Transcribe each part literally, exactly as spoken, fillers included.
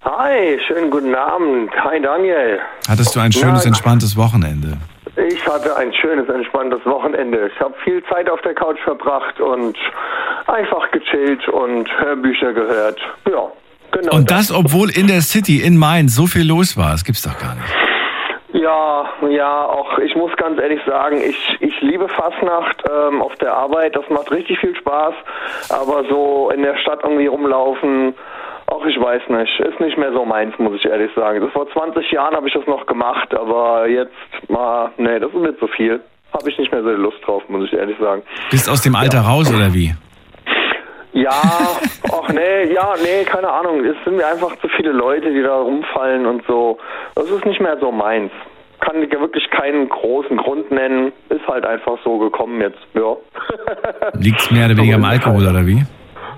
Hi, schönen guten Abend. Hi Daniel. Hattest du ein schönes, Na, entspanntes Wochenende? Ich hatte ein schönes, entspanntes Wochenende. Ich habe viel Zeit auf der Couch verbracht und einfach gechillt und Hörbücher gehört. Ja, genau. Und das, obwohl in der City, in Mainz, so viel los war. Das gibt's doch gar nicht. Ja, ja, auch ich muss ganz ehrlich sagen, ich, ich liebe Fastnacht ähm, auf der Arbeit. Das macht richtig viel Spaß. Aber so in der Stadt irgendwie rumlaufen... Ach, ich weiß nicht. Ist nicht mehr so meins, muss ich ehrlich sagen. Das vor zwanzig Jahren habe ich das noch gemacht, aber jetzt mal, nee, das ist nicht so viel. Habe ich nicht mehr so Lust drauf, muss ich ehrlich sagen. Bist aus dem Alter ja. raus, oder wie? Ja, ach nee, ja, nee, keine Ahnung. Es sind mir einfach zu viele Leute, die da rumfallen und so. Das ist nicht mehr so meins. Kann ich ja wirklich keinen großen Grund nennen. Ist halt einfach so gekommen jetzt, ja. Liegt's mehr oder weniger am Alkohol, oder wie?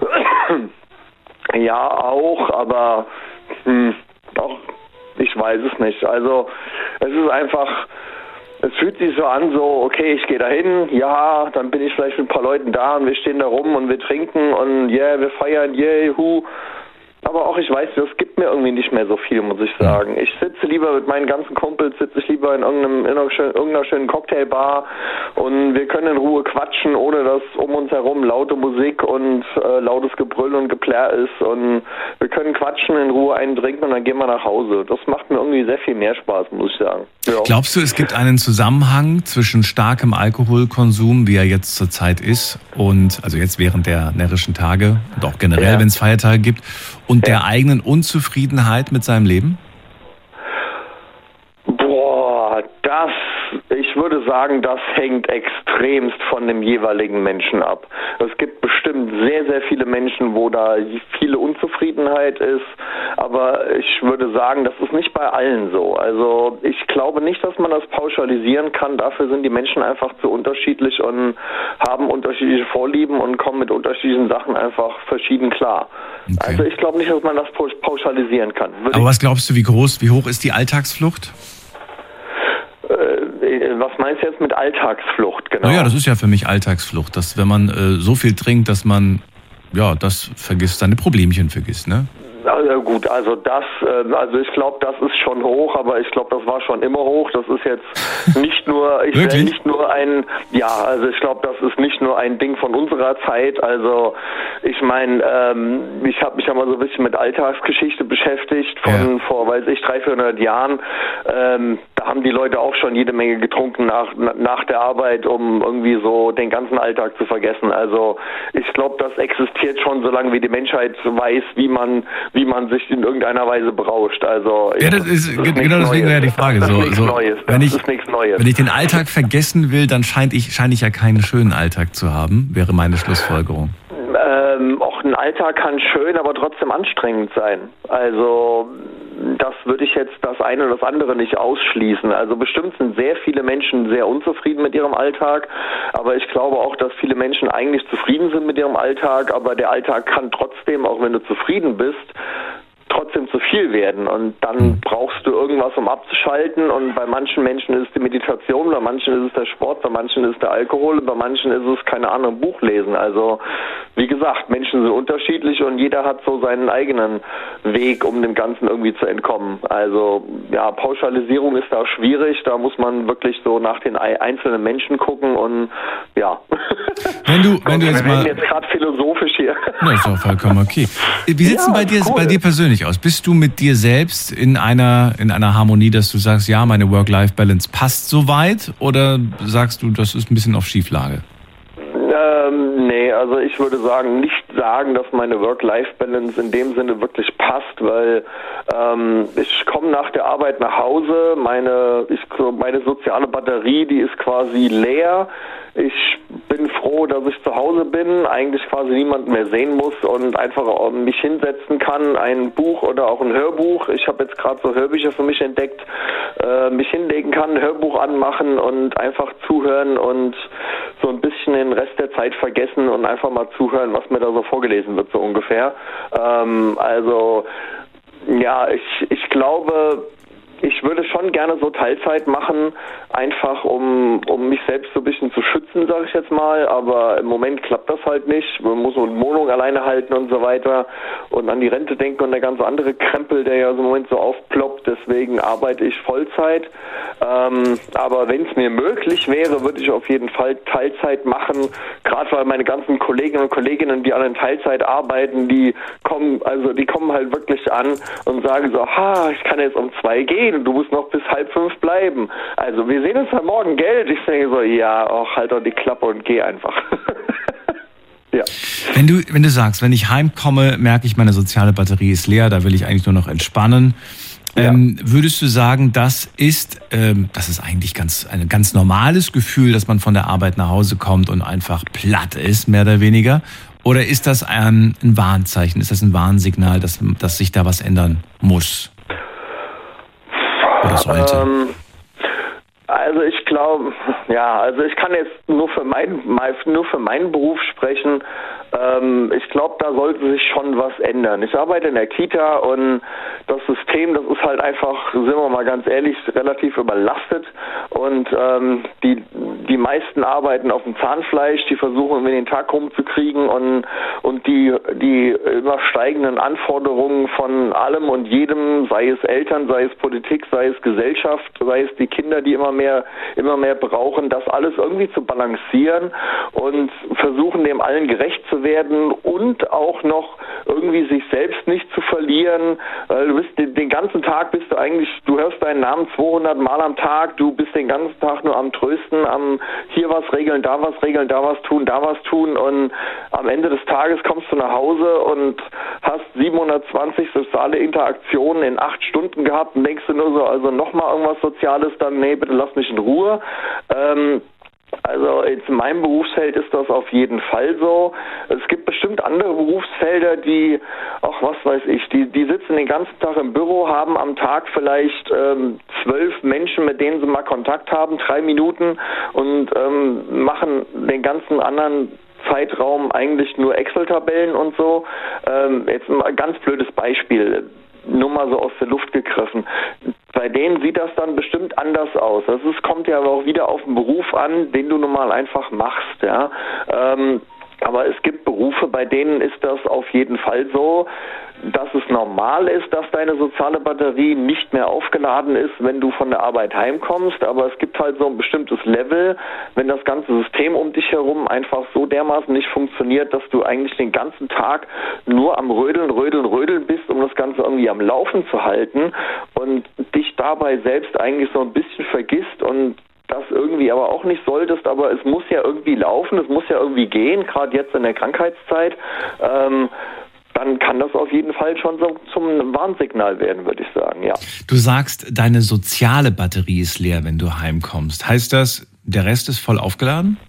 Ja, auch, aber hm, auch, ich weiß es nicht. Also es ist einfach, es fühlt sich so an, so, okay, ich gehe da hin, ja, dann bin ich vielleicht mit ein paar Leuten da und wir stehen da rum und wir trinken und yeah, wir feiern, yeah, hu. Aber auch, ich weiß, das gibt mir irgendwie nicht mehr so viel, muss ich sagen. Ich sitze lieber mit meinen ganzen Kumpels, sitze ich lieber in, irgendeinem, in irgendeiner schönen Cocktailbar und wir können in Ruhe quatschen, ohne dass um uns herum laute Musik und äh, lautes Gebrüll und Geplärr ist. Und wir können quatschen, in Ruhe einen trinken und dann gehen wir nach Hause. Das macht mir irgendwie sehr viel mehr Spaß, muss ich sagen. Ja. Glaubst du, es gibt einen Zusammenhang zwischen starkem Alkoholkonsum, wie er jetzt zurzeit ist, und also jetzt während der närrischen Tage und auch generell, ja. wenn es Feiertage gibt, und der eigenen Unzufriedenheit mit seinem Leben? Boah, das, ich würde sagen, das hängt extremst von dem jeweiligen Menschen ab. Es gibt bestimmt sehr, sehr viele Menschen, wo da viele Unzufriedenheit ist, aber ich würde sagen, das ist nicht bei allen so. Also ich glaube nicht, dass man das pauschalisieren kann. Dafür sind die Menschen einfach zu unterschiedlich und haben unterschiedliche Vorlieben und kommen mit unterschiedlichen Sachen einfach verschieden klar. Okay. Also ich glaube nicht, dass man das pauschalisieren kann. Würde Aber was glaubst du, wie groß, wie hoch ist die Alltagsflucht? Äh, was meinst du jetzt mit Alltagsflucht? Genau. Naja, das ist ja für mich Alltagsflucht, dass wenn man äh, so viel trinkt, dass man ja das vergisst, seine Problemchen vergisst, ne? Ja, gut, also das, also ich glaube, das ist schon hoch, aber ich glaube, das war schon immer hoch. Das ist jetzt nicht nur, ich Wirklich? nicht nur ein, ja, also ich glaube, das ist nicht nur ein Ding von unserer Zeit. Also ich meine, ähm, ich habe mich ja mal so ein bisschen mit Alltagsgeschichte beschäftigt von ja. vor, weiß ich, dreihundert, vierhundert Jahren. Ähm, da haben die Leute auch schon jede Menge getrunken nach nach der Arbeit, um irgendwie so den ganzen Alltag zu vergessen. Also ich glaube, das existiert schon, solange wie die Menschheit weiß, wie man wie man sich in irgendeiner Weise berauscht. Also ja, das ist, das ist genau deswegen wäre ja die Frage. Das so, ist so, Neues. Wenn, das ich, ist nichts Neues. wenn ich den Alltag vergessen will, dann scheint ich, scheine ich ja keinen schönen Alltag zu haben, wäre meine Schlussfolgerung. Ähm, auch ein Alltag kann schön, aber trotzdem anstrengend sein. Also das würde ich jetzt das eine oder das andere nicht ausschließen. Also bestimmt sind sehr viele Menschen sehr unzufrieden mit ihrem Alltag, aber ich glaube auch, dass viele Menschen eigentlich zufrieden sind mit ihrem Alltag, aber der Alltag kann trotzdem, auch wenn du zufrieden bist, trotzdem zu viel werden und dann brauchst du irgendwas, um abzuschalten, und bei manchen Menschen ist es die Meditation, bei manchen ist es der Sport, bei manchen ist es der Alkohol und bei manchen ist es, keine Ahnung, Buch lesen. Also wie gesagt, Menschen sind unterschiedlich und jeder hat so seinen eigenen Weg, um dem Ganzen irgendwie zu entkommen. Also ja, Pauschalisierung ist da schwierig, da muss man wirklich so nach den einzelnen Menschen gucken und ja. Wenn du, wenn du jetzt Wir mal... werden jetzt gerade philosophisch hier. Das ist doch vollkommen okay. Wie sieht es ja, denn bei dir, cool. bei dir persönlich aus? Bist du mit dir selbst in einer, in einer Harmonie, dass du sagst, ja, meine Work-Life-Balance passt soweit, oder sagst du, das ist ein bisschen auf Schieflage? Ähm, nee, also ich würde sagen, nicht sagen, dass meine Work-Life-Balance in dem Sinne wirklich passt, weil ähm, ich komme nach der Arbeit nach Hause, meine, ich, meine soziale Batterie, die ist quasi leer. Ich bin froh, dass ich zu Hause bin, eigentlich quasi niemanden mehr sehen muss und einfach mich hinsetzen kann, ein Buch oder auch ein Hörbuch. Ich habe jetzt gerade so Hörbücher für mich entdeckt, äh, mich hinlegen kann, ein Hörbuch anmachen und einfach zuhören und so ein bisschen den Rest der Zeit vergessen und einfach mal zuhören, was mir da so vorgelesen wird, so ungefähr. Ähm, also ja, ich, ich glaube, ich würde schon gerne so Teilzeit machen, einfach um, um mich selbst so ein bisschen zu schützen, sage ich jetzt mal. Aber im Moment klappt das halt nicht. Man muss eine Wohnung alleine halten und so weiter und an die Rente denken und der ganze andere Krempel, der ja so im Moment so aufploppt. Deswegen arbeite ich Vollzeit. Ähm, aber wenn es mir möglich wäre, würde ich auf jeden Fall Teilzeit machen. Gerade weil meine ganzen Kolleginnen und Kolleginnen, die alle in Teilzeit arbeiten, die kommen, also die kommen halt wirklich an und sagen so, ha, ich kann jetzt um zwei gehen und du musst noch bis halb fünf bleiben. Also wir sehen uns halt morgen, Geld. Ich denke so, ja, auch halt doch die Klappe und geh einfach. Ja. Wenn du, wenn du sagst, wenn ich heimkomme, merke ich, meine soziale Batterie ist leer, da will ich eigentlich nur noch entspannen. Ja. Ähm, würdest du sagen, das ist, ähm, das ist eigentlich ganz, ein ganz normales Gefühl, dass man von der Arbeit nach Hause kommt und einfach platt ist, mehr oder weniger? Oder ist das ein, ein Warnzeichen? Ist das ein Warnsignal, dass, dass sich da was ändern muss? Oder sollte? Ähm, also ich glaube, ja, also ich kann jetzt nur für, mein, nur für meinen Beruf sprechen. Ähm, ich glaube, da sollte sich schon was ändern. Ich arbeite in der Kita und das System, das ist halt einfach, sind wir mal ganz ehrlich, relativ überlastet und ähm, die, die meisten arbeiten auf dem Zahnfleisch, die versuchen irgendwie den Tag rumzukriegen und, und die, die immer steigenden Anforderungen von allem und jedem, sei es Eltern, sei es Politik, sei es Gesellschaft, sei es die Kinder, die immer mehr, immer mehr brauchen, das alles irgendwie zu balancieren und versuchen dem allen gerecht zu werden und auch noch irgendwie sich selbst nicht zu verlieren. Du bist den, den ganzen Tag bist du eigentlich, du hörst deinen Namen zweihundert Mal am Tag, du bist den ganzen Tag nur am Trösten, am hier was regeln, da was regeln, da was tun, da was tun und am Ende des Tages kommst du nach Hause und hast siebenhundertzwanzig soziale Interaktionen in acht Stunden gehabt und denkst du nur so, also nochmal irgendwas Soziales, dann nee, bitte lass mich in Ruhe. Ähm, Also jetzt in meinem Berufsfeld ist das auf jeden Fall so. Es gibt bestimmt andere Berufsfelder, die, ach was weiß ich, die, die sitzen den ganzen Tag im Büro, haben am Tag vielleicht ähm, zwölf Menschen, mit denen sie mal Kontakt haben, drei Minuten und ähm, machen den ganzen anderen Zeitraum eigentlich nur Excel-Tabellen und so. Ähm, jetzt mal ein ganz blödes Beispiel. Nur mal so aus der Luft gegriffen. Bei denen sieht das dann bestimmt anders aus. Das ist, kommt ja aber auch wieder auf den Beruf an, den du nun mal einfach machst. Ja. Ähm, aber es gibt Berufe, bei denen ist das auf jeden Fall so, dass es normal ist, dass deine soziale Batterie nicht mehr aufgeladen ist, wenn du von der Arbeit heimkommst. Aber es gibt halt so ein bestimmtes Level, wenn das ganze System um dich herum einfach so dermaßen nicht funktioniert, dass du eigentlich den ganzen Tag nur am Rödeln, Rödeln, Rödeln bist, um das Ganze irgendwie am Laufen zu halten und dich dabei selbst eigentlich so ein bisschen vergisst und das irgendwie aber auch nicht solltest, aber es muss ja irgendwie laufen, es muss ja irgendwie gehen, gerade jetzt in der Krankheitszeit, ähm, dann kann das auf jeden Fall schon so zum Warnsignal werden, würde ich sagen, ja. Du sagst, deine soziale Batterie ist leer, wenn du heimkommst. Heißt das, der Rest ist voll aufgeladen?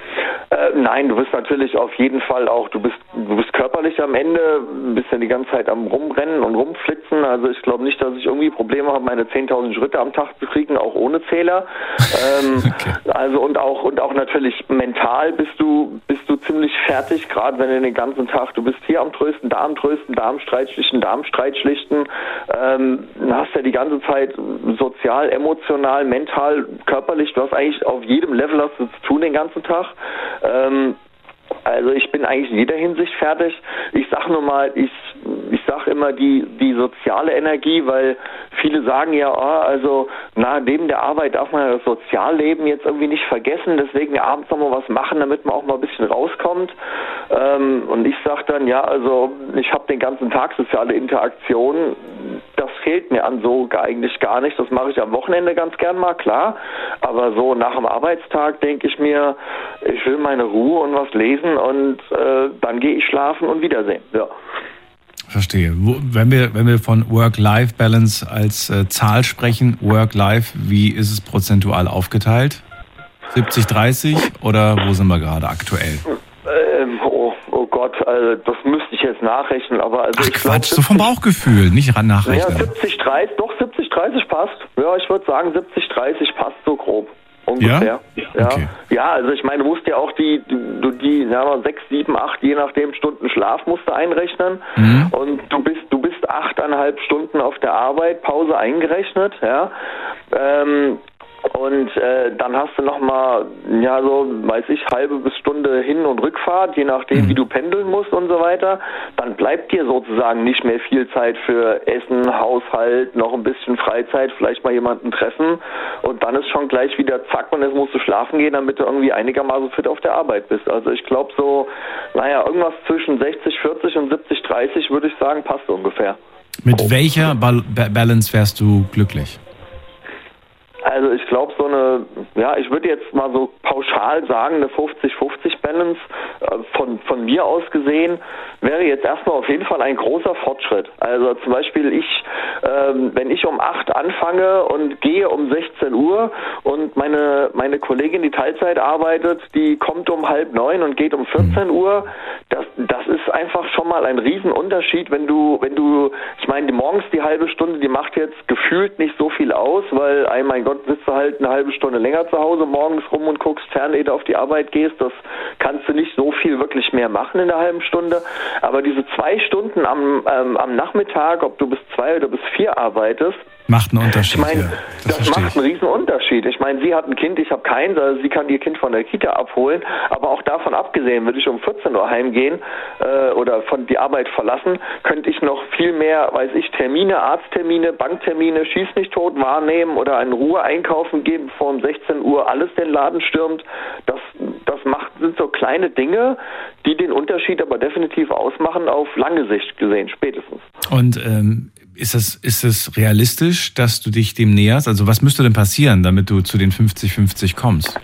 Äh, nein, du bist natürlich auf jeden Fall auch, du bist du bist körperlich am Ende, bist ja die ganze Zeit am Rumrennen und Rumflitzen, also ich glaube nicht, dass ich irgendwie Probleme habe, meine zehntausend Schritte am Tag zu kriegen, auch ohne Zähler. Ähm, okay. Also und auch und auch natürlich mental bist du bist du ziemlich fertig, gerade wenn du den ganzen Tag, du bist hier am Trösten, da am Trösten, da am Streitschlichten, da am Streitschlichten, ähm, hast ja die ganze Zeit sozial, emotional, mental, körperlich, du hast eigentlich auf jedem Level hast du zu tun den ganzen Tag. Ähm, also ich bin eigentlich in jeder Hinsicht fertig. Ich sag nur mal, ich ich sag immer die die soziale Energie, weil viele sagen ja, oh, also na, neben der Arbeit darf man das Sozialleben jetzt irgendwie nicht vergessen, deswegen wir abends noch mal was machen, damit man auch mal ein bisschen rauskommt. Ähm, und ich sag dann, ja, also ich habe den ganzen Tag soziale Interaktion, das fehlt mir an so eigentlich gar nicht. Das mache ich am Wochenende ganz gern mal, klar. Aber so nach dem Arbeitstag denke ich mir, ich will meine Ruhe und was lesen und äh, dann gehe ich schlafen und Wiedersehen. Ja. Verstehe. Wenn wir, wenn wir von Work-Life-Balance als äh, Zahl sprechen, Work-Life, wie ist es prozentual aufgeteilt? siebzig dreißig oder wo sind wir gerade aktuell? Ähm, oh, oh Gott, also das müsste ich jetzt nachrechnen, aber also Ach, ich Quatsch, glaub, so vom Bauchgefühl, nicht ran nachrechnen. Ja, siebzig dreißig, doch siebzig dreißig passt. Ja, ich würde sagen siebzig dreißig passt so grob. Ungefähr. Ja? Ja. Okay. Ja, also ich meine, du musst ja auch die, die, die sagen wir, sechs, sieben, acht, je nachdem Stunden Schlaf musst du einrechnen. Mhm. Und du bist, du bist achteinhalb Stunden auf der Arbeit, Pause eingerechnet, ja. Ähm, Und äh, dann hast du nochmal, ja so, weiß ich, halbe bis Stunde Hin- und Rückfahrt, je nachdem, mhm. wie du pendeln musst und so weiter. Dann bleibt dir sozusagen nicht mehr viel Zeit für Essen, Haushalt, noch ein bisschen Freizeit, vielleicht mal jemanden treffen. Und dann ist schon gleich wieder zack und jetzt musst du schlafen gehen, damit du irgendwie einigermaßen fit auf der Arbeit bist. Also ich glaube so, naja, irgendwas zwischen sechzig vierzig und siebzig dreißig würde ich sagen, passt ungefähr. Mit oh. welcher Bal- Balance wärst du glücklich? Also ich glaube so eine, ja, ich würde jetzt mal so pauschal sagen, eine fünfzig fünfzig Balance äh, von, von mir aus gesehen, wäre jetzt erstmal auf jeden Fall ein großer Fortschritt. Also zum Beispiel ich, ähm, wenn ich um acht anfange und gehe um sechzehn Uhr und meine, meine Kollegin, die Teilzeit arbeitet, die kommt um halb neun und geht um vierzehn Uhr, das, das ist einfach schon mal ein Riesenunterschied, wenn du, wenn du, ich meine, die morgens die halbe Stunde, die macht jetzt gefühlt nicht so viel aus, weil, ey, mein Gott, sitzt du halt eine halbe Stunde länger zu Hause morgens rum und guckst fern, ehe du auf die Arbeit gehst. Das kannst du nicht so viel wirklich mehr machen in der halben Stunde. Aber diese zwei Stunden am, ähm, am Nachmittag, ob du bis zwei oder bis vier arbeitest, macht einen Unterschied. Ich meine, ja, das, das macht einen riesen Unterschied. Ich meine, sie hat ein Kind, ich habe keins, also sie kann ihr Kind von der Kita abholen, aber auch davon abgesehen, würde ich um vierzehn Uhr heimgehen äh, oder von die Arbeit verlassen, könnte ich noch viel mehr, weiß ich, Termine, Arzttermine, Banktermine, schieß mich tot wahrnehmen oder in Ruhe einkaufen gehen, bevor um sechzehn Uhr alles den Laden stürmt. Das, das macht, sind so kleine Dinge, die den Unterschied aber definitiv ausmachen, auf lange Sicht gesehen, spätestens. Und ähm Ist es, ist es realistisch, dass du dich dem näherst? Also was müsste denn passieren, damit du zu den fünfzig fünfzig kommst?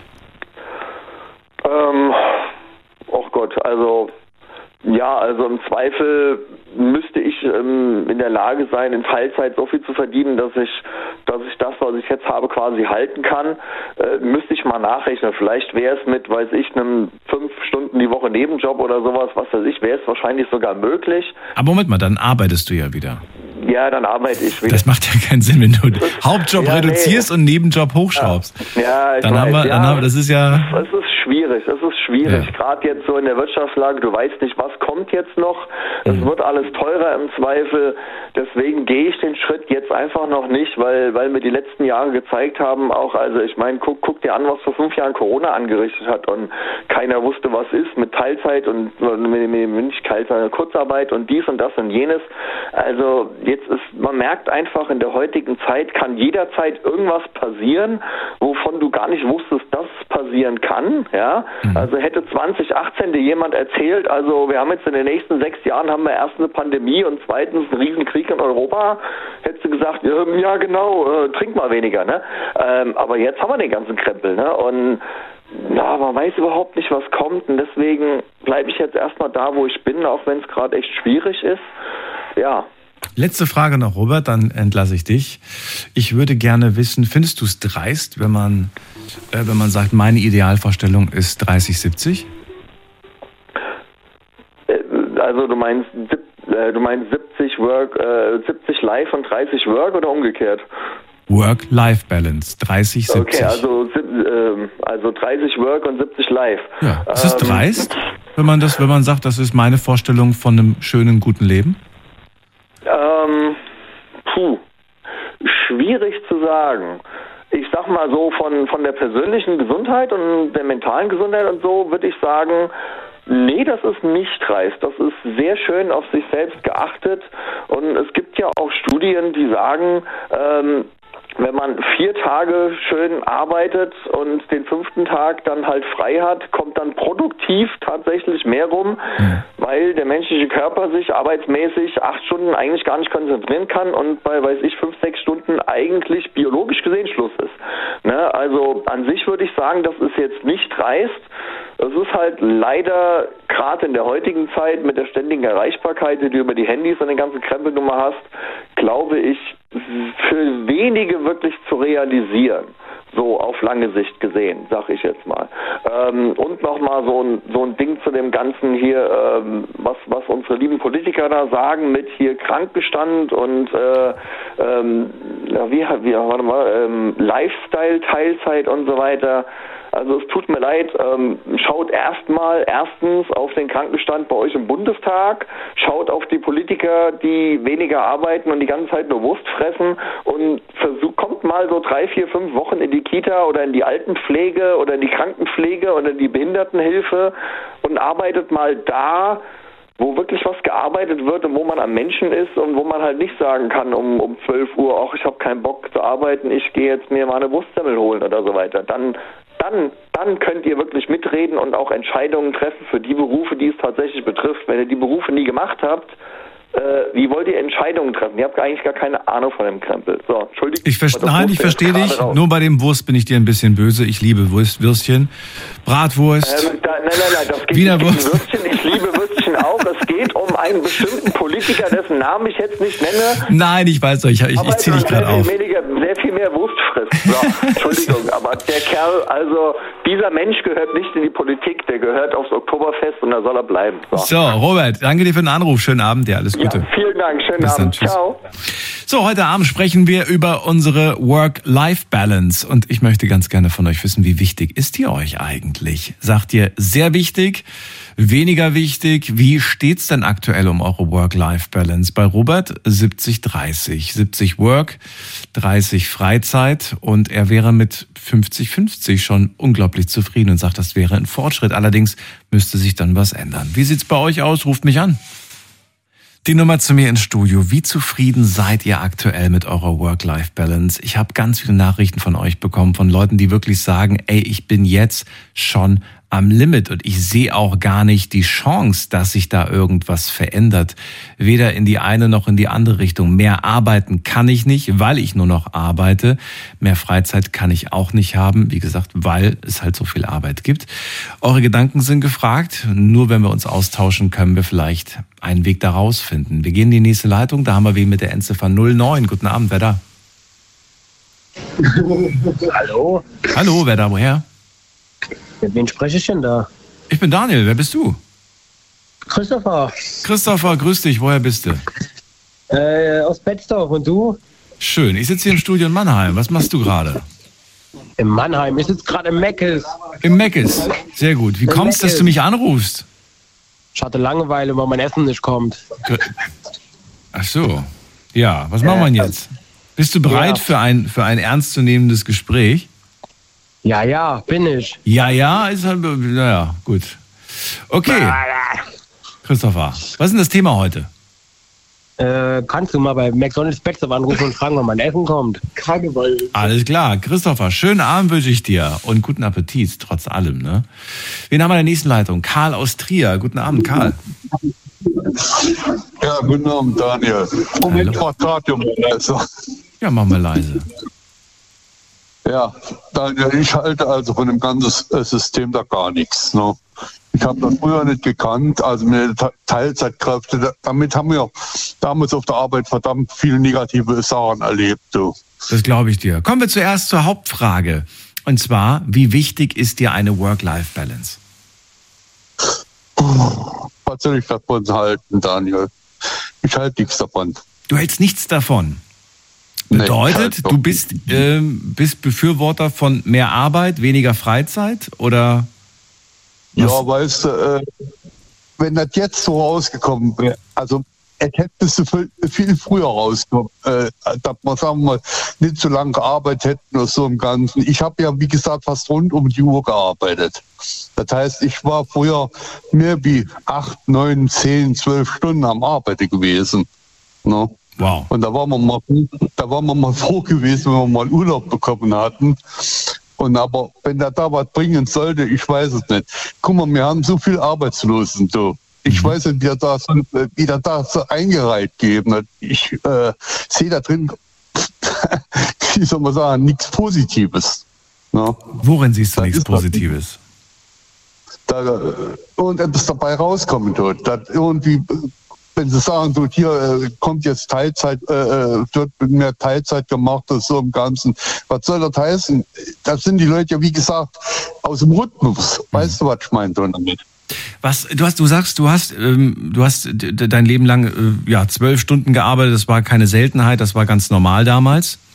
Ähm, oh Gott, also ja, also im Zweifel müsste ich ähm, in der Lage sein, in Teilzeit so viel zu verdienen, dass ich, dass ich das, was ich jetzt habe, quasi halten kann. Äh, müsste ich mal nachrechnen. Vielleicht wäre es mit, weiß ich, einem fünf Stunden die Woche Nebenjob oder sowas, was weiß ich, wäre es wahrscheinlich sogar möglich. Aber Moment mal, dann arbeitest du ja wieder. Ja, dann arbeite ich wieder. Das macht ja keinen Sinn, wenn du Hauptjob ja, reduzierst nee. und Nebenjob hochschraubst. Ja, ich dann weiß. haben wir, ja, dann haben wir, das ist ja... Es ist schwierig, es ist schwierig. Ja. Gerade jetzt so in der Wirtschaftslage, du weißt nicht, was kommt jetzt noch. Es mhm. wird alles teurer im Zweifel. Deswegen gehe ich den Schritt jetzt einfach noch nicht, weil, weil mir die letzten Jahre gezeigt haben, auch, also ich meine, guck, guck dir an, was vor fünf Jahren Corona angerichtet hat und keiner wusste, was ist mit Teilzeit und mit, mit, nicht Teilzeit, Kurzarbeit und dies und das und jenes. Also jetzt ist, man merkt einfach, in der heutigen Zeit kann jederzeit irgendwas passieren, wovon du gar nicht wusstest, dass es passieren kann. Ja? Mhm. Also hätte zwanzig achtzehn dir jemand erzählt, also wir haben jetzt in den nächsten sechs Jahren haben wir erst eine Pandemie und zweitens einen Riesenkrieg in Europa, hättest du gesagt, ja, ja genau, äh, trink mal weniger. Ne? Ähm, aber jetzt haben wir den ganzen Krempel. Ne? Und ja, man weiß überhaupt nicht, was kommt und deswegen bleibe ich jetzt erstmal da, wo ich bin, auch wenn es gerade echt schwierig ist. Ja. Letzte Frage noch, Robert, dann entlasse ich dich. Ich würde gerne wissen, findest du es dreist, wenn man, äh, wenn man sagt, meine Idealvorstellung ist dreißig siebzig? Also du meinst, äh, du meinst siebzig Work, äh, siebzig Live und dreißig Work oder umgekehrt? Work-Life-Balance, dreißig siebzig. Okay, also, äh, also dreißig Work und siebzig Live. Ja. Ist es ähm, dreist, wenn man das, wenn man sagt, das ist meine Vorstellung von einem schönen, guten Leben? Ähm, puh, schwierig zu sagen. Ich sag mal so, von, von der persönlichen Gesundheit und der mentalen Gesundheit und so würde ich sagen, nee, das ist nicht dreist. Das ist sehr schön auf sich selbst geachtet und es gibt ja auch Studien, die sagen, ähm, wenn man vier Tage schön arbeitet und den fünften Tag dann halt frei hat, kommt dann produktiv tatsächlich mehr rum, mhm. weil der menschliche Körper sich arbeitsmäßig acht Stunden eigentlich gar nicht konzentrieren kann und bei, weiß ich, fünf, sechs Stunden eigentlich biologisch gesehen Schluss ist. Ne? Also an sich würde ich sagen, das ist jetzt nicht dreist. Es ist halt leider, gerade in der heutigen Zeit mit der ständigen Erreichbarkeit, die du über die Handys und den ganzen Krempelnummer hast, glaube ich, für wenige wirklich zu realisieren. So auf lange Sicht gesehen, sag ich jetzt mal. Ähm, und nochmal so ein, so ein Ding zu dem Ganzen hier, ähm, was, was unsere lieben Politiker da sagen mit hier Krankbestand und äh, ähm, ja, wie, wie, warte mal, ähm, Lifestyle, Teilzeit und so weiter. Also es tut mir leid, ähm, schaut erstmal erstens auf den Krankenstand bei euch im Bundestag, schaut auf die Politiker, die weniger arbeiten und die ganze Zeit nur Wurst fressen und versucht, kommt mal so drei, vier, fünf Wochen in die Kita oder in die Altenpflege oder in die Krankenpflege oder in die Behindertenhilfe und arbeitet mal da, wo wirklich was gearbeitet wird und wo man am Menschen ist und wo man halt nicht sagen kann um um zwölf Uhr, ach, ich habe keinen Bock zu arbeiten, ich gehe jetzt mir mal eine Wurstsemmel holen oder so weiter. Dann, dann, dann könnt ihr wirklich mitreden und auch Entscheidungen treffen für die Berufe, die es tatsächlich betrifft. Wenn ihr die Berufe nie gemacht habt, äh, wie wollt ihr Entscheidungen treffen? Ihr habt eigentlich gar keine Ahnung von dem Krempel. So, Entschuldigung. Ich verste- Nein, ich verstehe dich. Raus. Nur bei dem Wurst bin ich dir ein bisschen böse. Ich liebe Wurst, Würstchen, Bratwurst, ähm, da, nein, nein, nein, das geht Wiener nicht um Wurst. Würstchen. Ich liebe Würstchen auch. Es geht um einen bestimmten Politiker, dessen Namen ich jetzt nicht nenne. Nein, ich weiß doch, ich, ich, ich ziehe dich gerade auf. Sehr, sehr viel mehr Wurst frisst. So, Entschuldigung, aber der Kerl, also dieser Mensch gehört nicht in die Politik, der gehört aufs Oktoberfest und da soll er bleiben. So, so Robert, danke dir für den Anruf. Schönen Abend, dir alles Gute. Ja, vielen Dank, schönen Bis Abend. Dann, tschüss. Ciao. So, heute Abend sprechen wir über unsere Work-Life-Balance und ich möchte ganz gerne von euch wissen, wie wichtig ist die euch eigentlich? Sagt ihr sehr wichtig, weniger wichtig? Wie steht's denn aktuell um eure Work-Life-Balance? Bei Robert siebzig dreißig. siebzig Work, dreißig Freizeit und er wäre mit fünfzig fünfzig schon unglaublich zufrieden und sagt, das wäre ein Fortschritt. Allerdings müsste sich dann was ändern. Wie sieht's bei euch aus? Ruft mich an. Die Nummer zu mir ins Studio. Wie zufrieden seid ihr aktuell mit eurer Work-Life-Balance? Ich habe ganz viele Nachrichten von euch bekommen, von Leuten, die wirklich sagen, ey, ich bin jetzt schon am Limit und ich sehe auch gar nicht die Chance, dass sich da irgendwas verändert. Weder in die eine noch in die andere Richtung. Mehr arbeiten kann ich nicht, weil ich nur noch arbeite. Mehr Freizeit kann ich auch nicht haben, wie gesagt, weil es halt so viel Arbeit gibt. Eure Gedanken sind gefragt. Nur wenn wir uns austauschen, können wir vielleicht einen Weg da rausfinden. Wir gehen in die nächste Leitung. Da haben wir wen mit der Endziffer null neun. Guten Abend, wer da? Hallo? Hallo, wer da, woher? Mit wem spreche ich denn da? Ich bin Daniel, wer bist du? Christopher. Christopher, grüß dich, woher bist du? Äh, aus Betzdorf und du? Schön, ich sitze hier im Studio in Mannheim. Was machst du gerade? In Mannheim. Ich sitze gerade im Meckes. Im Meckes, sehr gut. Wie kommst du, dass du mich anrufst? Ich hatte Langeweile, weil mein Essen nicht kommt. Ach so, ja, was machen wir denn jetzt? Bist du bereit Ja. für ein, für ein ernstzunehmendes Gespräch? Ja, ja, bin ich. Ja, ja, ist halt, naja, gut. Okay, Christopher, was ist denn das Thema heute? Äh, kannst du mal bei McDonald's Betzdorf anrufen und fragen, wann mein Essen kommt? Karneval. Alles klar, Christopher, schönen Abend wünsche ich dir und guten Appetit, trotz allem, ne? Wen haben wir in der nächsten Leitung? Karl aus Trier. Guten Abend, Karl. Ja, guten Abend, Daniel. Moment, mach Radio mal leise. Ja, mach mal leise. Ja, Daniel, ich halte also von dem ganzen System da gar nichts. Ne? Ich habe das früher nicht gekannt, also mit Teilzeitkräfte, damit haben wir damals auf der Arbeit verdammt viele negative Sachen erlebt. Du. Das glaube ich dir. Kommen wir zuerst zur Hauptfrage. Und zwar, wie wichtig ist dir eine Work-Life-Balance? Was soll ich davon halten, Daniel? Ich halte nichts davon. Du hältst nichts davon. Bedeutet, nee, du bist, ähm, bist Befürworter von mehr Arbeit, weniger Freizeit oder? Was? Ja, weißt du, äh, wenn das jetzt so rausgekommen wäre, also es hättest du viel, viel früher rausgekommen, äh, dass wir, sagen wir mal, nicht so lange gearbeitet hätten oder so im Ganzen. Ich habe ja, wie gesagt, fast rund um die Uhr gearbeitet. Das heißt, ich war früher mehr wie acht, neun, zehn, zwölf Stunden am Arbeiten gewesen. Ne? Wow. Und da waren wir mal, da waren wir mal froh gewesen, wenn wir mal Urlaub bekommen hatten. Und aber wenn der da was bringen sollte, ich weiß es nicht. Guck mal, wir haben so viele Arbeitslosen, du. Ich mhm. weiß nicht, wie er da so, wie er da so eingereiht geben hat. Ich äh, sehe da drin, wie soll man sagen, nichts Positives. Ne? Worin siehst du nichts Positives? Da, und etwas dabei rauskommen tut. Dass irgendwie, wenn sie sagen, du, hier äh, kommt jetzt Teilzeit, äh, wird mehr Teilzeit gemacht oder so im Ganzen. Was soll das heißen? Das sind die Leute ja, wie gesagt, aus dem Rhythmus. Mhm. Weißt du, was ich meine damit? Was, du hast, du sagst, du hast, ähm, du hast d- dein Leben lang, äh, ja, zwölf Stunden gearbeitet. Das war keine Seltenheit. Das war ganz normal damals.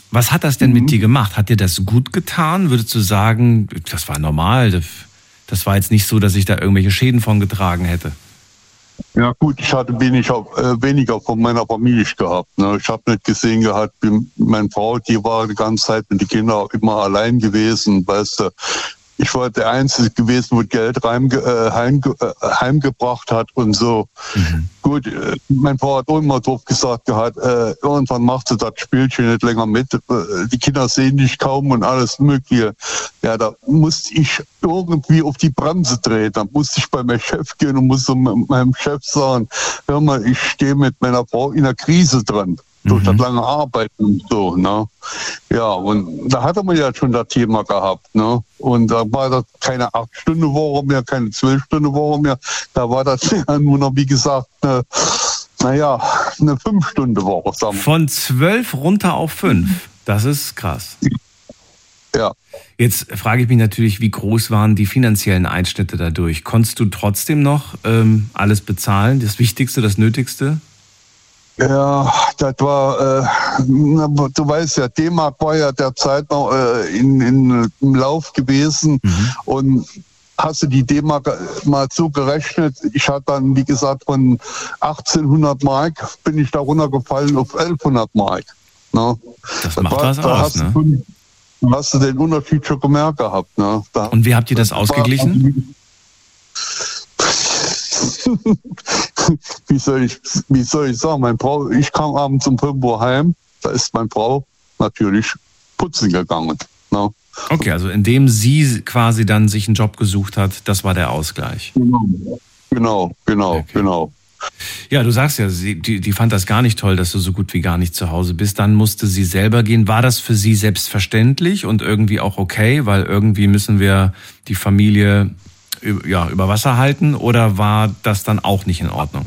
Was hat das denn mhm. mit dir gemacht? Hat dir das gut getan? Würdest du sagen, das war normal, das war jetzt nicht so, dass ich da irgendwelche Schäden von getragen hätte? Ja gut, ich hatte weniger, äh, weniger von meiner Familie gehabt. Ne? Ich habe nicht gesehen gehabt, meine Frau, die war die ganze Zeit mit den Kindern immer allein gewesen, weißt du. Ich war der Einzige gewesen, wo Geld rein, äh, heim, äh, heimgebracht hat und so. Mhm. Gut, äh, meine Frau hat auch immer drauf gesagt gehabt, äh, irgendwann macht sie das Spielchen nicht länger mit. Äh, die Kinder sehen dich kaum und alles Mögliche. Ja, da musste ich irgendwie auf die Bremse drehen. Da musste ich bei meinem Chef gehen und musste meinem Chef sagen, hör mal, ich stehe mit meiner Frau in einer Krise drin. Durch das lange Arbeiten und so, ne? Ja, und da hatte man ja schon das Thema gehabt, ne? Und da war das keine acht Stunden Woche mehr, keine zwölf Stunden Woche mehr. Da war das ja nur noch, wie gesagt, eine, naja, eine fünf Stunden Woche. Sagen wir. Von zwölf runter auf fünf. Das ist krass. Ja. Jetzt frage ich mich natürlich, wie groß waren die finanziellen Einschnitte dadurch? Konntest du trotzdem noch ähm, alles bezahlen? Das Wichtigste, das Nötigste? Ja, das war, äh, du weißt ja, D-Mark war ja derzeit noch äh, in, in, im Lauf gewesen mhm. und hast du die D-Mark mal so gerechnet, ich hatte dann, wie gesagt, von achtzehnhundert Mark bin ich da runtergefallen auf elfhundert Mark. Ne? Das macht war, was da aus, hast ne? Du, hast du den Unterschied schon gemerkt gehabt. Ne? Da, und wie habt ihr das, das ausgeglichen? wie, soll ich, wie soll ich sagen, meine Frau, ich kam abends um fünf Uhr heim, da ist meine Frau natürlich putzen gegangen. Ne? Okay, also indem sie quasi dann sich einen Job gesucht hat, das war der Ausgleich. Genau, genau, genau. Okay. genau. Ja, du sagst ja, sie, die, die fand das gar nicht toll, dass du so gut wie gar nicht zu Hause bist. Dann musste sie selber gehen. War das für sie selbstverständlich und irgendwie auch okay, weil irgendwie müssen wir die Familie ja, über Wasser halten, oder war das dann auch nicht in Ordnung?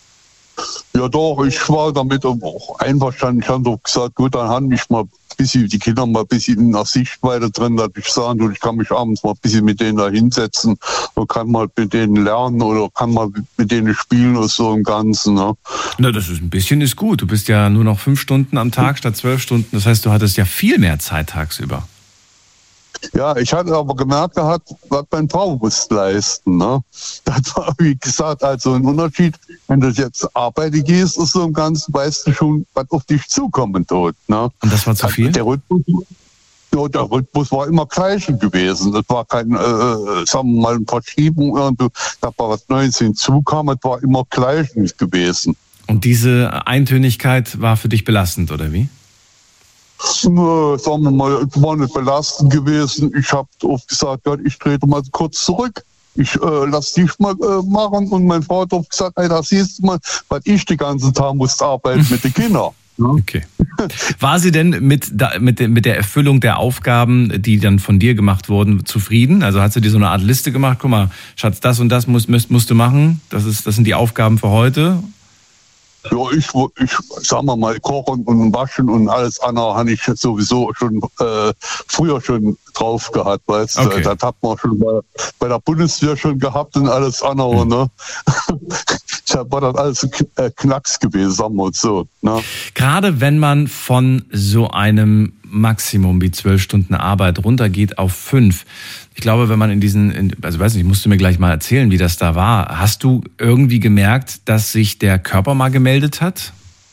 Ja doch, ich war damit auch einverstanden. Ich habe doch gesagt, gut, dann habe ich mal ein bisschen, die Kinder mal ein bisschen in der Sichtweite drin, dass ich sagen würde, ich kann mich abends mal ein bisschen mit denen da hinsetzen und kann mal mit denen lernen oder kann mal mit denen spielen oder so im Ganzen. Ne? Na, das ist ein bisschen ist gut. Du bist ja nur noch fünf Stunden am Tag statt zwölf Stunden. Das heißt, du hattest ja viel mehr Zeit tagsüber. Ja, ich hatte aber gemerkt gehabt, was meine Frau muss leisten. Ne? Das war, wie gesagt, also ein Unterschied. Wenn du jetzt arbeiten gehst und so im Ganzen, weißt du schon, was auf dich zukommen tut. Ne? Und das war zu viel? Der Rhythmus, ja, der Rhythmus war immer gleich gewesen. Das war kein, äh, sagen wir mal, eine Verschiebung. Irgendwie, da war was Neues hinzukam, es war immer gleich gewesen. Und diese Eintönigkeit war für dich belastend, oder wie? Sagen wir mal, es war nicht belastend gewesen. Ich habe oft gesagt, ja, ich trete mal kurz zurück. Ich äh, lass dich mal äh, machen. Und meine Frau hat oft gesagt, hey, da siehst du mal, weil ich den ganzen Tag muss arbeiten mit den Kindern. Ja? Okay. War sie denn mit, mit, mit der Erfüllung der Aufgaben, die dann von dir gemacht wurden, zufrieden? Also hat sie dir so eine Art Liste gemacht? Guck mal, Schatz, das und das musst, musst, musst du machen. Das, ist, das sind die Aufgaben für heute. Ja, ich, ich sagen wir mal, kochen und waschen und alles andere habe ich sowieso schon äh, früher schon drauf gehabt, weißt du. Okay. Das hat man schon bei, bei der Bundeswehr schon gehabt und alles andere, mhm. ne? Da war das alles Knacks gewesen, sagen wir uns so. Ne? Gerade wenn man von so einem Maximum wie zwölf Stunden Arbeit runtergeht auf fünf, ich glaube, wenn man in diesen, in, also weiß nicht, musst du mir gleich mal erzählen, wie das da war. Hast du irgendwie gemerkt, dass sich der Körper mal gemeldet hat?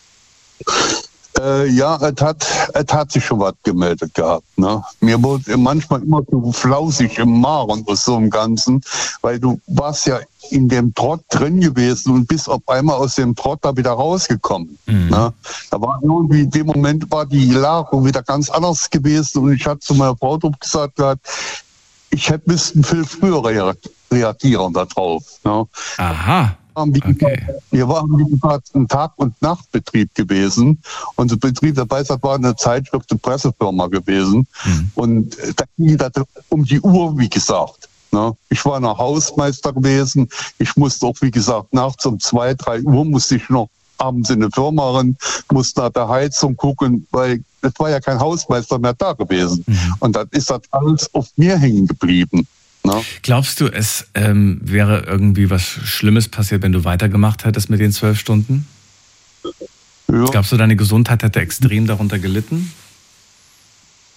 Äh, ja, es hat, es hat sich schon was gemeldet gehabt. Ne? Mir wurde manchmal immer so flausig im Magen und so im Ganzen, weil du warst ja in dem Trott drin gewesen und bist auf einmal aus dem Trott da wieder rausgekommen. Mhm. Ne? Da war irgendwie, in dem Moment war die Lage wieder ganz anders gewesen und ich hatte zu meiner Frau gesagt, ich hätte müssen viel früher reagieren darauf. Ne? Aha. Okay. Wir waren, wie gesagt, ein Tag- und Nachtbetrieb gewesen. Unser Betrieb dabei war eine Zeitschrift, eine Pressefirma gewesen. Mhm. Und da ging das um die Uhr, wie gesagt. Ne? Ich war noch Hausmeister gewesen. Ich musste auch, wie gesagt, nachts um zwei, drei Uhr musste ich noch abends in eine Firma rein, musste nach der Heizung gucken, weil es war ja kein Hausmeister mehr da gewesen. Mhm. Und dann ist das alles auf mir hängen geblieben. No. Glaubst du, es ähm, wäre irgendwie was Schlimmes passiert, wenn du weitergemacht hättest mit den zwölf Stunden? Ja. Glaubst du, deine Gesundheit hätte extrem darunter gelitten?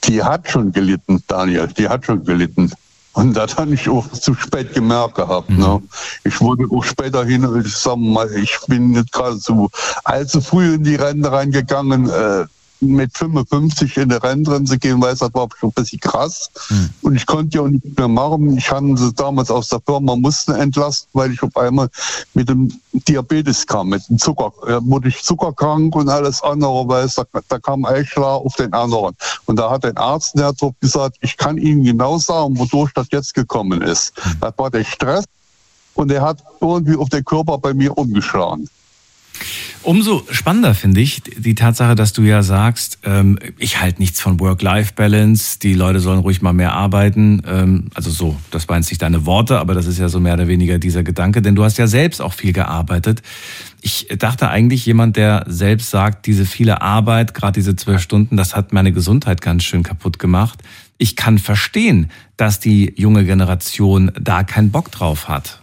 die hat schon gelitten, Daniel, die hat schon gelitten. Und das habe ich auch zu spät gemerkt gehabt. Mhm. Ne? Ich wurde auch später hin, ich sag mal, ich bin nicht gerade so allzu früh in die Rente reingegangen, äh, mit fünfundfünfzig in die Rente zu gehen, weil das war schon ein bisschen krass. Mhm. Und ich konnte ja auch nicht mehr machen. Ich hatte sie damals aus der Firma, mussten entlasten, weil ich auf einmal mit dem Diabetes kam, mit dem Zucker. Da wurde ich zuckerkrank und alles andere, weil es, da, da kam Eichler auf den anderen. Und da hat ein Arzt, der hat drauf gesagt, ich kann Ihnen genau sagen, wodurch das jetzt gekommen ist. Mhm. Das war der Stress und der hat irgendwie auf den Körper bei mir umgeschlagen. Umso spannender finde ich die Tatsache, dass du ja sagst, ähm, ich halte nichts von Work-Life-Balance, die Leute sollen ruhig mal mehr arbeiten. Ähm, also so, das waren jetzt nicht deine Worte, aber das ist ja so mehr oder weniger dieser Gedanke, denn du hast ja selbst auch viel gearbeitet. Ich dachte eigentlich, jemand, der selbst sagt, diese viele Arbeit, gerade diese zwölf Stunden, das hat meine Gesundheit ganz schön kaputt gemacht. Ich kann verstehen, dass die junge Generation da keinen Bock drauf hat.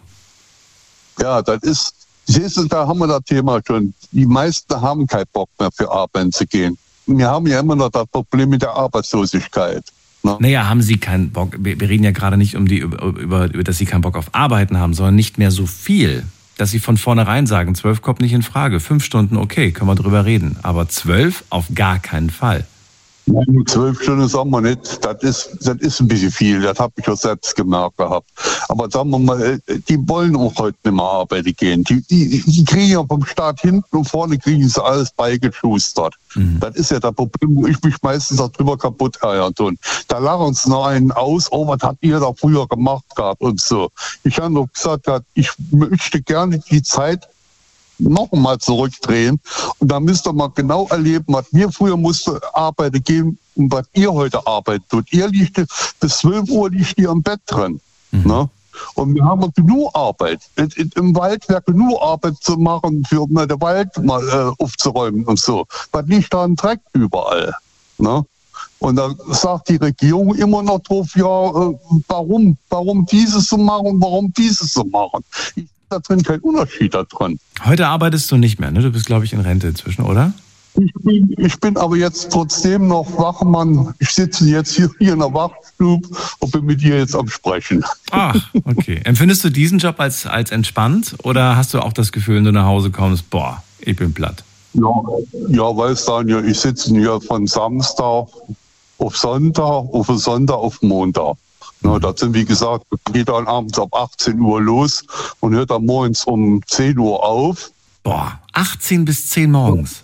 Ja, das ist... Siehst du, da haben wir das Thema schon. Die meisten haben keinen Bock mehr für arbeiten zu gehen. Wir haben ja immer noch das Problem mit der Arbeitslosigkeit. Ne? Naja, haben sie keinen Bock. Wir reden ja gerade nicht um die, über, über, über, dass sie keinen Bock auf Arbeiten haben, sondern nicht mehr so viel. Dass sie von vornherein sagen, zwölf kommt nicht in Frage. Fünf Stunden, okay, können wir drüber reden. Aber zwölf auf gar keinen Fall. Nein, zwölf Stunden sagen wir nicht, das ist, das ist ein bisschen viel, das habe ich auch selbst gemerkt gehabt. Aber sagen wir mal, die wollen auch heute nicht mehr arbeiten gehen. Die, die, die kriegen ja vom Staat hinten und vorne kriegen sie alles beigeschustert. Mhm. Das ist ja das Problem, wo ich mich meistens darüber kaputt ärgert. Und da lachen sie noch einen aus, oh, was habt ihr da früher gemacht gehabt und so. Ich habe noch gesagt, ich möchte gerne die Zeit noch einmal zurückdrehen. Und da müsst ihr mal genau erleben, was wir früher mussten arbeiten gehen und was ihr heute arbeitet. Und ihr liegt bis zwölf Uhr liegt ihr am Bett drin. Mhm. Ne? Und wir haben genug Arbeit. Im Wald wäre genug Arbeit zu machen, für mal den Wald mal äh, aufzuräumen und so. Was liegt da ein Dreck überall? Ne? Und da sagt die Regierung immer noch drauf, ja, äh, warum, warum dieses zu machen, warum dieses zu machen. Ich da drin kein Unterschied da drin. Heute arbeitest du nicht mehr, ne? Du bist, glaube ich, in Rente inzwischen, oder? Ich bin, ich bin aber jetzt trotzdem noch Wachmann. Ich sitze jetzt hier, hier in der Wachstube und bin mit dir jetzt am Sprechen. Ach, okay. Empfindest du diesen Job als, als entspannt oder hast du auch das Gefühl, wenn du nach Hause kommst, boah, ich bin platt? Ja, ja, weißt du, Daniel, ich sitze hier von Samstag auf Sonntag, auf Sonntag auf Montag. Na, das sind, wie gesagt, geht dann abends ab achtzehn Uhr los und hört dann morgens um zehn Uhr auf. Boah, achtzehn bis zehn morgens?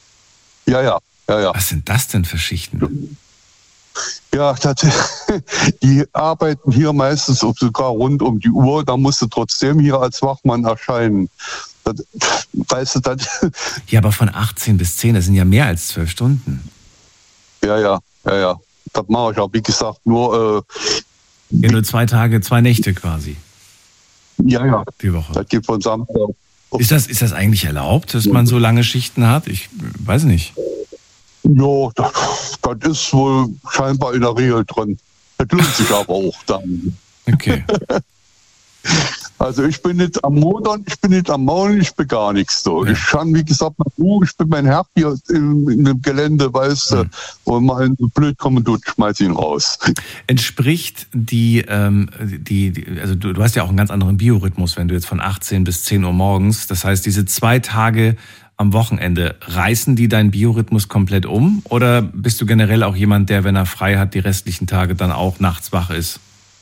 Ja, ja, ja, ja. Was sind das denn für Schichten? Ja, das, die arbeiten hier meistens sogar rund um die Uhr. Da musst du trotzdem hier als Wachmann erscheinen. Das, weißt du, das... Ja, aber von achtzehn bis zehn, das sind ja mehr als zwölf Stunden. Ja, ja, ja, ja. Das mache ich auch, wie gesagt, nur... Äh, Ja, nur zwei Tage, zwei Nächte quasi. Ja, ja. Die Woche. Das geht von Samstag. Ist das, ist das eigentlich erlaubt, dass man so lange Schichten hat? Ich weiß nicht. Ja, das, das ist wohl scheinbar in der Regel drin. Das lohnt sich aber auch dann. Okay. Also ich bin nicht am Modern, ich bin nicht am Maulen, ich bin gar nichts so. Ja. Ich kann, wie gesagt, ich bin mein Herr hier in, in dem Gelände, weißt du, mhm. und mal so blöd kommen, du schmeiß ihn raus. Entspricht die, ähm, die, die also du, du hast ja auch einen ganz anderen Biorhythmus, wenn du jetzt von achtzehn bis zehn Uhr morgens, das heißt, diese zwei Tage am Wochenende, reißen die deinen Biorhythmus komplett um? Oder bist du generell auch jemand, der, wenn er frei hat, die restlichen Tage dann auch nachts wach ist?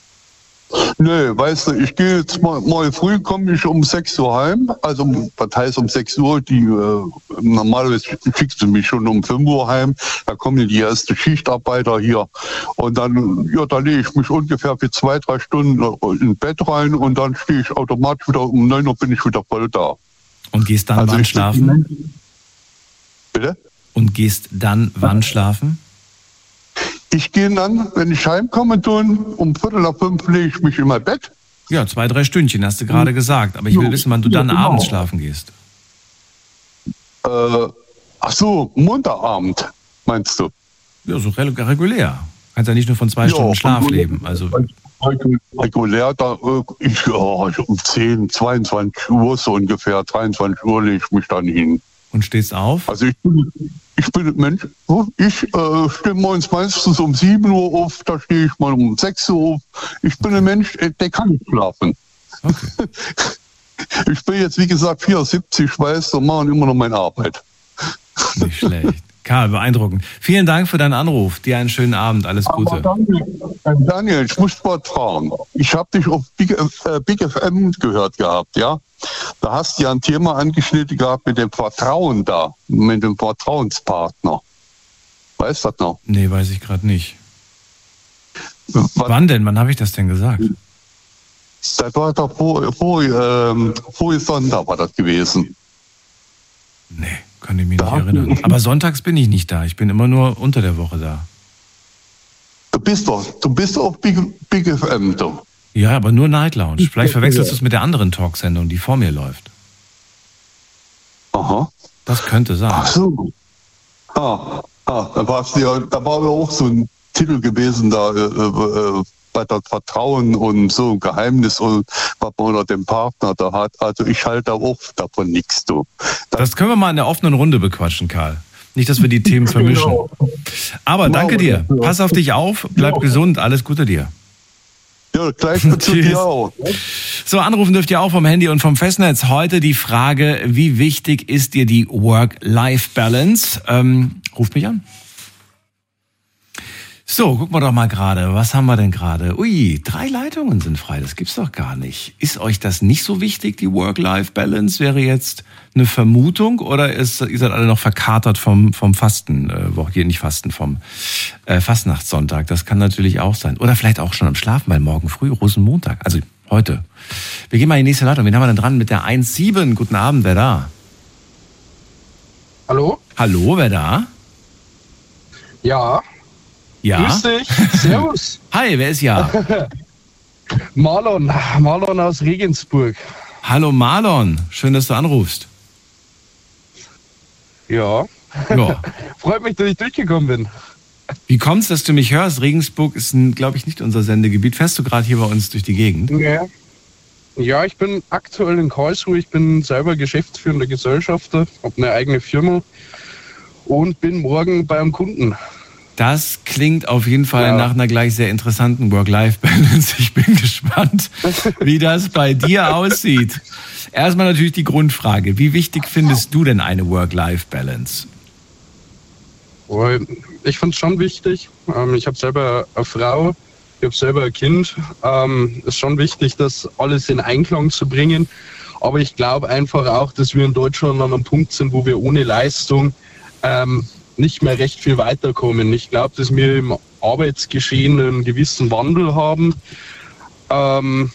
Nö, weißt du, ich gehe jetzt mal, mal früh, komme ich um sechs Uhr heim. Also, was heißt um sechs Uhr? Die, äh, normalerweise schickst du mich schon um fünf Uhr heim. Da kommen die ersten Schichtarbeiter hier. Und dann, ja, da lege ich mich ungefähr für zwei, drei Stunden ins Bett rein und dann stehe ich automatisch wieder, um neun Uhr bin ich wieder voll da. Und gehst dann also wann schlafen? Bitte? Und gehst dann wann schlafen? Ich gehe dann, wenn ich heimkomme, tun, um Viertel nach fünf lege ich mich in mein Bett. Ja, zwei, drei Stündchen, hast du gerade gesagt. Aber ich will wissen, wann du dann ja, genau. abends schlafen gehst. Äh, ach so, Montagabend, meinst du? Ja, so regulär. Kannst ja nicht nur von zwei ja, Stunden Schlaf leben. Also regulär, da, ich, ja, um zehn, zweiundzwanzig Uhr so ungefähr, dreiundzwanzig Uhr lege ich mich dann hin. Und stehst auf? Also ich bin, ich bin ein Mensch, ich äh, stehe morgens meistens um sieben Uhr auf, da stehe ich mal um sechs Uhr auf. Ich bin ein Mensch, der kann nicht schlafen. Okay. Ich bin jetzt, wie gesagt, vierundsiebzig, weiß, und mache immer noch meine Arbeit. Nicht schlecht. Karl, beeindruckend. Vielen Dank für deinen Anruf. Dir einen schönen Abend. Alles Gute. Daniel, Daniel, ich muss mal fragen. Ich habe dich auf Big, äh, Big F M gehört gehabt, ja? Da hast du ja ein Thema angeschnitten gehabt mit dem Vertrauen da, mit dem Vertrauenspartner. Weißt du das noch? Nee, weiß ich gerade nicht. Was? Wann denn? Wann habe ich das denn gesagt? Das war doch vor, vor, ähm, vor Sonntag war das gewesen. Nee, kann ich mich nicht erinnern. Aber sonntags bin ich nicht da. Ich bin immer nur unter der Woche da. Du bist doch, du bist auf Big, Big F M, du. Ja, aber nur Night Lounge. Vielleicht verwechselst du es mit der anderen Talksendung, die vor mir läuft. Aha. Das könnte sein. Ach so. Ah, ah da, war's ja, da war ja auch so ein Titel gewesen, da äh, äh, bei das Vertrauen und so ein Geheimnis, und was man unter dem Partner da hat. Also ich halte auch davon nichts, du. Das, das können wir mal in der offenen Runde bequatschen, Karl. Nicht, dass wir die Themen vermischen. Genau. Aber danke dir. Pass auf dich auf, bleib ja. gesund, alles Gute dir. Ja, gleich zu dir auch. So, anrufen dürft ihr auch vom Handy und vom Festnetz. Heute die Frage, wie wichtig ist dir die Work-Life-Balance? Ähm, ruft mich an. So, gucken wir doch mal gerade. Was haben wir denn gerade? Ui, drei Leitungen sind frei. Das gibt's doch gar nicht. Ist euch das nicht so wichtig, die Work-Life-Balance? Wäre jetzt eine Vermutung, oder ist, ihr seid alle noch verkatert vom, vom Fasten, äh, Woche, nicht Fasten, vom äh, Fastnachtssonntag? Das kann natürlich auch sein. Oder vielleicht auch schon am Schlafen, weil morgen früh Rosenmontag. Also heute. Wir gehen mal in die nächste Leitung. Wen haben wir denn dran mit der eins sieben? Guten Abend, wer da? Hallo? Hallo, wer da? Ja. Ja. Grüß dich. Servus. Hi, wer ist ja? Marlon. Marlon aus Regensburg. Hallo Marlon. Schön, dass du anrufst. Ja. Ja. Freut mich, dass ich durchgekommen bin. Wie kommt's, dass du mich hörst? Regensburg ist, glaube ich, nicht unser Sendegebiet. Fährst du gerade hier bei uns durch die Gegend? Ja. Ja, ich bin aktuell in Karlsruhe. Ich bin selber geschäftsführender Gesellschafter, habe eine eigene Firma und bin morgen bei einem Kunden. Das klingt auf jeden Fall ja. nach einer gleich sehr interessanten Work-Life-Balance. Ich bin gespannt, wie das bei dir aussieht. Erstmal natürlich die Grundfrage. Wie wichtig findest du denn eine Work-Life-Balance? Ich finde es schon wichtig. Ich habe selber eine Frau, ich habe selber ein Kind. Es ist schon wichtig, das alles in Einklang zu bringen. Aber ich glaube einfach auch, dass wir in Deutschland an einem Punkt sind, wo wir ohne Leistung ähm, nicht mehr recht viel weiterkommen. Ich glaube, dass wir im Arbeitsgeschehen einen gewissen Wandel haben. Ähm,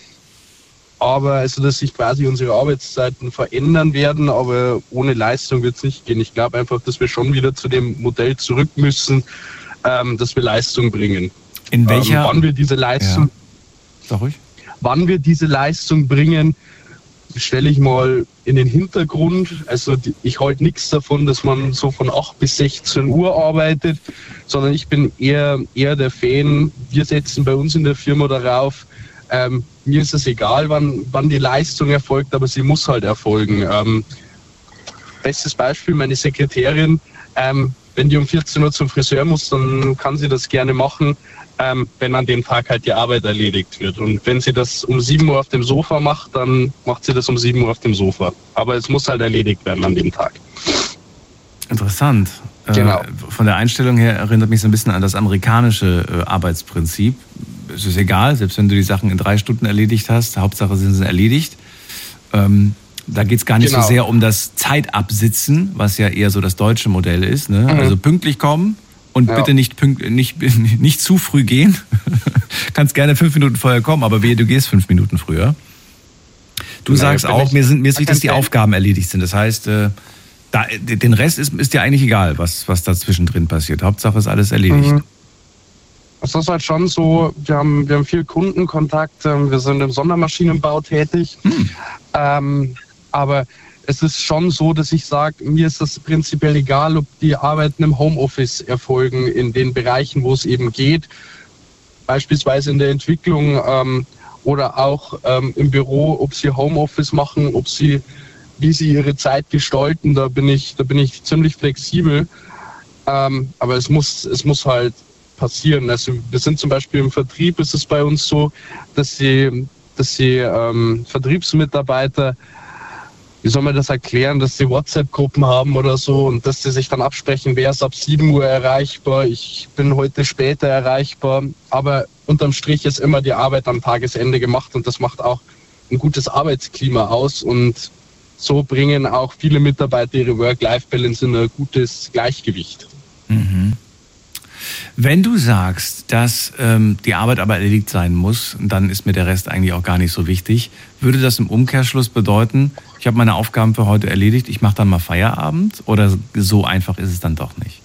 aber also, dass sich quasi unsere Arbeitszeiten verändern werden, aber ohne Leistung wird es nicht gehen. Ich glaube einfach, dass wir schon wieder zu dem Modell zurück müssen, ähm, dass wir Leistung bringen. In welcher? Ähm, wann wir diese Leistung, ja. Sag ruhig. Wann wir diese Leistung bringen, stelle ich mal in den Hintergrund. Also ich halte nichts davon, dass man so von acht bis sechzehn Uhr arbeitet, sondern ich bin eher, eher der Fan, wir setzen bei uns in der Firma darauf, ähm, mir ist es egal, wann, wann die Leistung erfolgt, aber sie muss halt erfolgen. Ähm, bestes Beispiel, meine Sekretärin, ähm, wenn die um vierzehn Uhr zum Friseur muss, dann kann sie das gerne machen, ähm, wenn an dem Tag halt die Arbeit erledigt wird. Und wenn sie das um sieben Uhr auf dem Sofa macht, dann macht sie das um sieben Uhr auf dem Sofa. Aber es muss halt erledigt werden an dem Tag. Interessant. Genau. Äh, von der Einstellung her erinnert mich so ein bisschen an das amerikanische äh, Arbeitsprinzip. Es ist egal, selbst wenn du die Sachen in drei Stunden erledigt hast, Hauptsache sind sie erledigt. Ähm, da geht es gar nicht genau. so sehr um das Zeitabsitzen, was ja eher so das deutsche Modell ist. Ne? Mhm. Also pünktlich kommen und ja. bitte nicht, pünkt, nicht, nicht zu früh gehen. Kannst gerne fünf Minuten vorher kommen, aber wehe, du gehst fünf Minuten früher. Du Nein, sagst auch, mir, sind, mir ist wichtig, dass die Aufgaben erledigt sind. Das heißt, äh, da, den Rest ist, ist dir eigentlich egal, was, was da zwischendrin passiert. Hauptsache ist alles erledigt. Mhm. Es ist halt schon so, wir haben, wir haben viel Kundenkontakt, wir sind im Sondermaschinenbau tätig. Hm. Ähm, aber es ist schon so, dass ich sage, mir ist das prinzipiell egal, ob die Arbeiten im Homeoffice erfolgen, in den Bereichen, wo es eben geht. Beispielsweise in der Entwicklung ähm, oder auch ähm, im Büro, ob sie Homeoffice machen, ob sie wie sie ihre Zeit gestalten, da bin ich, da bin ich ziemlich flexibel. Ähm, aber es muss, es muss halt passieren. Also wir sind zum Beispiel im Vertrieb, ist es bei uns so, dass sie, dass sie ähm, Vertriebsmitarbeiter, wie soll man das erklären, dass sie WhatsApp-Gruppen haben oder so und dass sie sich dann absprechen, wer ist ab sieben Uhr erreichbar, ich bin heute später erreichbar. Aber unterm Strich ist immer die Arbeit am Tagesende gemacht und das macht auch ein gutes Arbeitsklima aus und so bringen auch viele Mitarbeiter ihre Work-Life-Balance in ein gutes Gleichgewicht. Mhm. Wenn du sagst, dass ähm, die Arbeit aber erledigt sein muss, dann ist mir der Rest eigentlich auch gar nicht so wichtig. Würde das im Umkehrschluss bedeuten, ich habe meine Aufgaben für heute erledigt, ich mache dann mal Feierabend? Oder so einfach ist es dann doch nicht?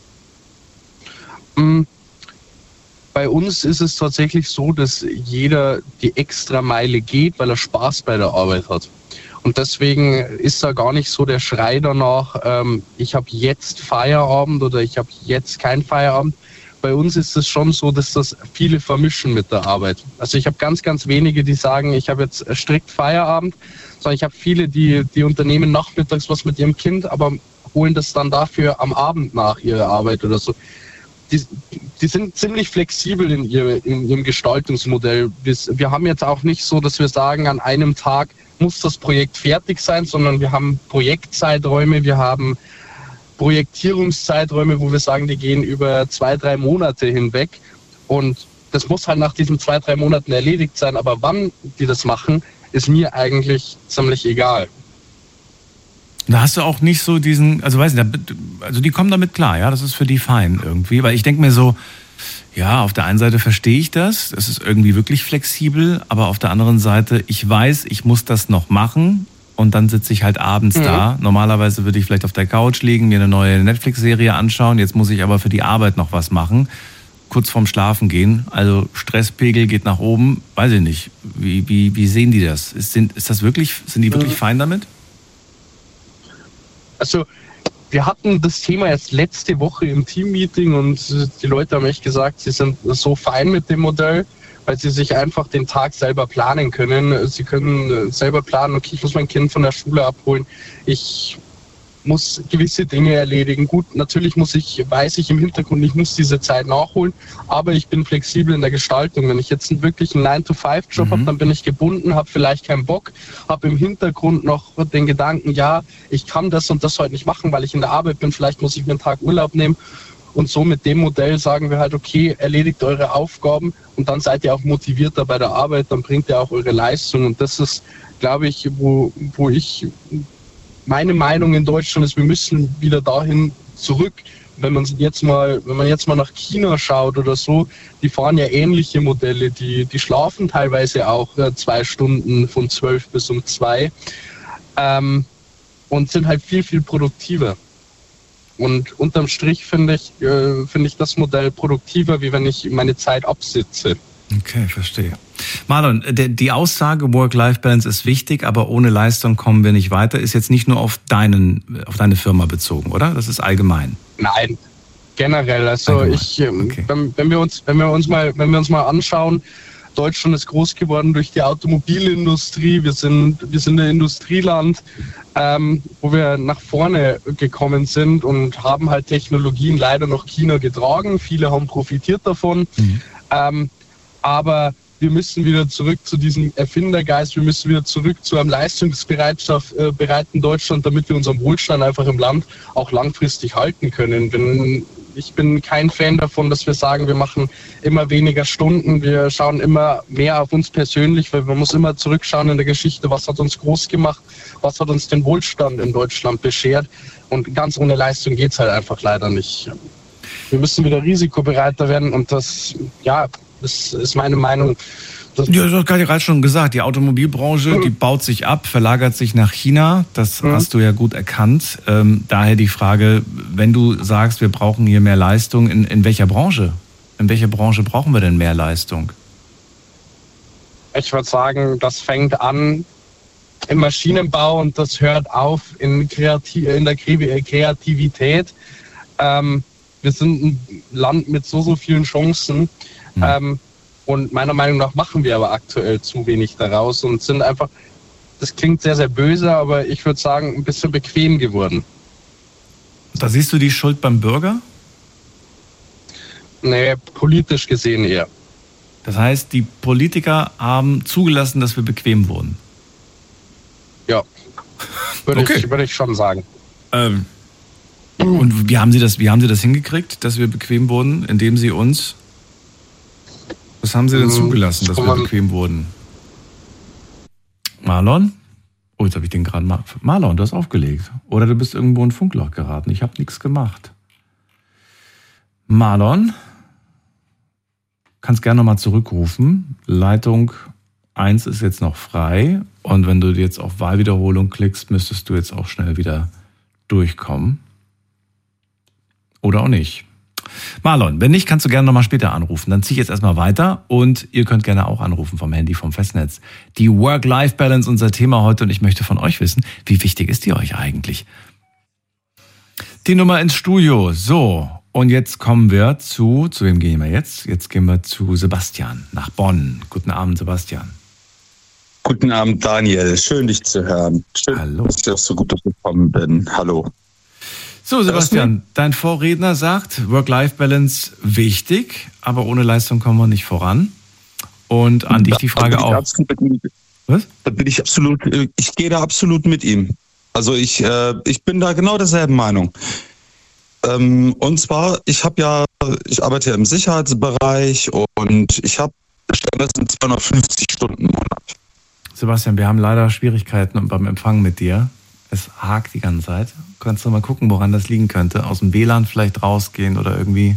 Bei uns ist es tatsächlich so, dass jeder die extra Meile geht, weil er Spaß bei der Arbeit hat. Und deswegen ist da gar nicht so der Schrei danach, ähm, ich habe jetzt Feierabend oder ich habe jetzt keinen Feierabend. Bei uns ist es schon so, dass das viele vermischen mit der Arbeit. Also ich habe ganz, ganz wenige, die sagen, ich habe jetzt strikt Feierabend, sondern ich habe viele, die, die unternehmen nachmittags was mit ihrem Kind, aber holen das dann dafür am Abend nach ihrer Arbeit oder so. Die, die sind ziemlich flexibel in, ihr, in ihrem Gestaltungsmodell. Wir, wir haben jetzt auch nicht so, dass wir sagen, an einem Tag muss das Projekt fertig sein, sondern wir haben Projektzeiträume, wir haben Projektierungszeiträume, wo wir sagen, die gehen über zwei, drei Monate hinweg und das muss halt nach diesen zwei, drei Monaten erledigt sein, aber wann die das machen, ist mir eigentlich ziemlich egal. Da hast du auch nicht so diesen, also weiß nicht, also die kommen damit klar, ja, das ist für die fein irgendwie, weil ich denke mir so, ja, auf der einen Seite verstehe ich das, es ist irgendwie wirklich flexibel, aber auf der anderen Seite, ich weiß, ich muss das noch machen und dann sitze ich halt abends mhm. da. Normalerweise würde ich vielleicht auf der Couch liegen, mir eine neue Netflix-Serie anschauen, jetzt muss ich aber für die Arbeit noch was machen, kurz vorm Schlafen gehen, also Stresspegel geht nach oben, weiß ich nicht, wie, wie, wie sehen die das? Ist, sind, ist das wirklich, sind die wirklich mhm. fein damit? Also wir hatten das Thema erst letzte Woche im Teammeeting und die Leute haben echt gesagt, sie sind so fein mit dem Modell, weil sie sich einfach den Tag selber planen können. Sie können selber planen, okay, ich muss mein Kind von der Schule abholen, ich muss gewisse Dinge erledigen. Gut, natürlich muss ich, weiß ich im Hintergrund, ich muss diese Zeit nachholen, aber ich bin flexibel in der Gestaltung. Wenn ich jetzt wirklich einen nine to five Job mhm. habe, dann bin ich gebunden, habe vielleicht keinen Bock, habe im Hintergrund noch den Gedanken, ja, ich kann das und das heute nicht machen, weil ich in der Arbeit bin, vielleicht muss ich mir einen Tag Urlaub nehmen. Und so mit dem Modell sagen wir halt, okay, erledigt eure Aufgaben und dann seid ihr auch motivierter bei der Arbeit, dann bringt ihr auch eure Leistung. Und das ist, glaube ich, wo, wo ich... Meine Meinung in Deutschland ist, wir müssen wieder dahin zurück. Wenn man jetzt mal, wenn man jetzt mal nach China schaut oder so, die fahren ja ähnliche Modelle. Die, die schlafen teilweise auch äh, zwei Stunden von zwölf bis um zwei ähm, und sind halt viel, viel produktiver. Und unterm Strich finde ich, äh, finde ich das Modell produktiver, wie wenn ich meine Zeit absitze. Okay, verstehe. Marlon, die Aussage Work-Life-Balance ist wichtig, aber ohne Leistung kommen wir nicht weiter, ist jetzt nicht nur auf deinen, auf deine Firma bezogen, oder? Das ist allgemein. Nein, generell. Also allgemein. ich, okay. wenn, wenn wir uns, wenn wir uns mal, wenn wir uns mal anschauen, Deutschland ist groß geworden durch die Automobilindustrie. Wir sind, wir sind ein Industrieland, ähm, wo wir nach vorne gekommen sind und haben halt Technologien leider noch China getragen. Viele haben profitiert davon. Mhm. Ähm, aber wir müssen wieder zurück zu diesem Erfindergeist, wir müssen wieder zurück zu einem leistungsbereiten Deutschland, damit wir unseren Wohlstand einfach im Land auch langfristig halten können. Wenn, ich bin kein Fan davon, dass wir sagen, wir machen immer weniger Stunden, wir schauen immer mehr auf uns persönlich, weil man muss immer zurückschauen in der Geschichte, was hat uns groß gemacht, was hat uns den Wohlstand in Deutschland beschert und ganz ohne Leistung geht es halt einfach leider nicht. Wir müssen wieder risikobereiter werden und das, ja, das ist meine Meinung. Ja, du hast gerade schon gesagt, die Automobilbranche, mhm. die baut sich ab, verlagert sich nach China. Das mhm. hast du ja gut erkannt. Ähm, daher die Frage, wenn du sagst, wir brauchen hier mehr Leistung, in, in welcher Branche? In welcher Branche brauchen wir denn mehr Leistung? Ich würde sagen, das fängt an im Maschinenbau und das hört auf in, Kreativ- in der Kreativität. Ähm, wir sind ein Land mit so, so vielen Chancen. Ähm, und meiner Meinung nach machen wir aber aktuell zu wenig daraus und sind einfach, das klingt sehr, sehr böse, aber ich würde sagen, ein bisschen bequem geworden. Da siehst du die Schuld beim Bürger? Nee, politisch gesehen eher. Das heißt, die Politiker haben zugelassen, dass wir bequem wurden? Ja, würde, okay. ich, würde ich schon sagen. Ähm, und wie haben Sie das, wie haben Sie das hingekriegt, dass wir bequem wurden, indem Sie uns... Was haben Sie denn zugelassen, dass wir bequem wurden? Marlon? Oh, jetzt habe ich den gerade mal... Marlon, du hast aufgelegt. Oder du bist irgendwo in ein Funkloch geraten. Ich habe nichts gemacht. Marlon? Kannst gerne nochmal zurückrufen. Leitung eins ist jetzt noch frei. Und wenn du jetzt auf Wahlwiederholung klickst, müsstest du jetzt auch schnell wieder durchkommen. Oder auch nicht. Marlon, wenn nicht, kannst du gerne nochmal später anrufen. Dann ziehe ich jetzt erstmal weiter und ihr könnt gerne auch anrufen vom Handy, vom Festnetz. Die Work-Life-Balance, unser Thema heute, und ich möchte von euch wissen, wie wichtig ist die euch eigentlich? Die Nummer ins Studio. So, und jetzt kommen wir zu, zu wem gehen wir jetzt? Jetzt gehen wir zu Sebastian nach Bonn. Guten Abend, Sebastian. Guten Abend, Daniel. Schön, dich zu hören. Schön, Hallo. dass ich auch so gut gekommen bin. Hallo. So, Sebastian, dein Vorredner sagt, Work-Life-Balance wichtig, aber ohne Leistung kommen wir nicht voran. Und an dich die Frage auch. Was? Da bin ich absolut, ich gehe da absolut mit ihm. Also ich, äh, ich bin da genau derselben Meinung. Ähm, und zwar, ich habe ja, ich arbeite ja im Sicherheitsbereich und ich habe stattdessen zweihundertfünfzig Stunden im Monat. Sebastian, wir haben leider Schwierigkeiten beim Empfang mit dir. Es hakt die ganze Zeit. Kannst du mal gucken, woran das liegen könnte? Aus dem W L A N vielleicht rausgehen oder irgendwie?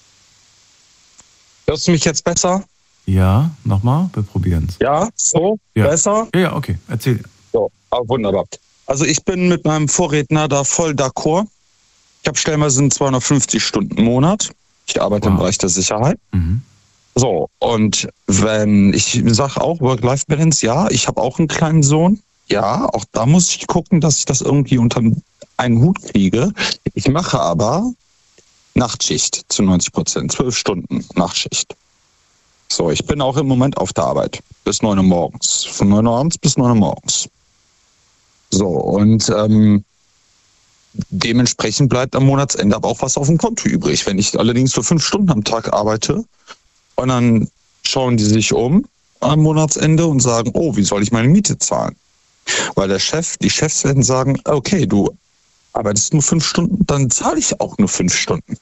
Hörst du mich jetzt besser? Ja, nochmal, wir probieren es. Ja, so, ja. Besser? Ja, ja, okay, erzähl. So, ah, wunderbar. Also ich bin mit meinem Vorredner da voll d'accord. Ich habe stellenweise zweihundertfünfzig Stunden im Monat. Ich arbeite wow. im Bereich der Sicherheit. Mhm. So, und wenn ich sage auch Work-Life-Balance, ja, ich habe auch einen kleinen Sohn. Ja, auch da muss ich gucken, dass ich das irgendwie unter einen Hut kriege. Ich mache aber Nachtschicht zu neunzig Prozent, zwölf Stunden Nachtschicht. So, ich bin auch im Moment auf der Arbeit bis neun Uhr morgens, von neun Uhr abends bis neun Uhr morgens. So, und ähm, dementsprechend bleibt am Monatsende aber auch was auf dem Konto übrig. Wenn ich allerdings nur fünf Stunden am Tag arbeite und dann schauen die sich um am Monatsende und sagen, oh, wie soll ich meine Miete zahlen? Weil der Chef, die Chefs werden sagen, okay, du arbeitest nur fünf Stunden, dann zahle ich auch nur fünf Stunden.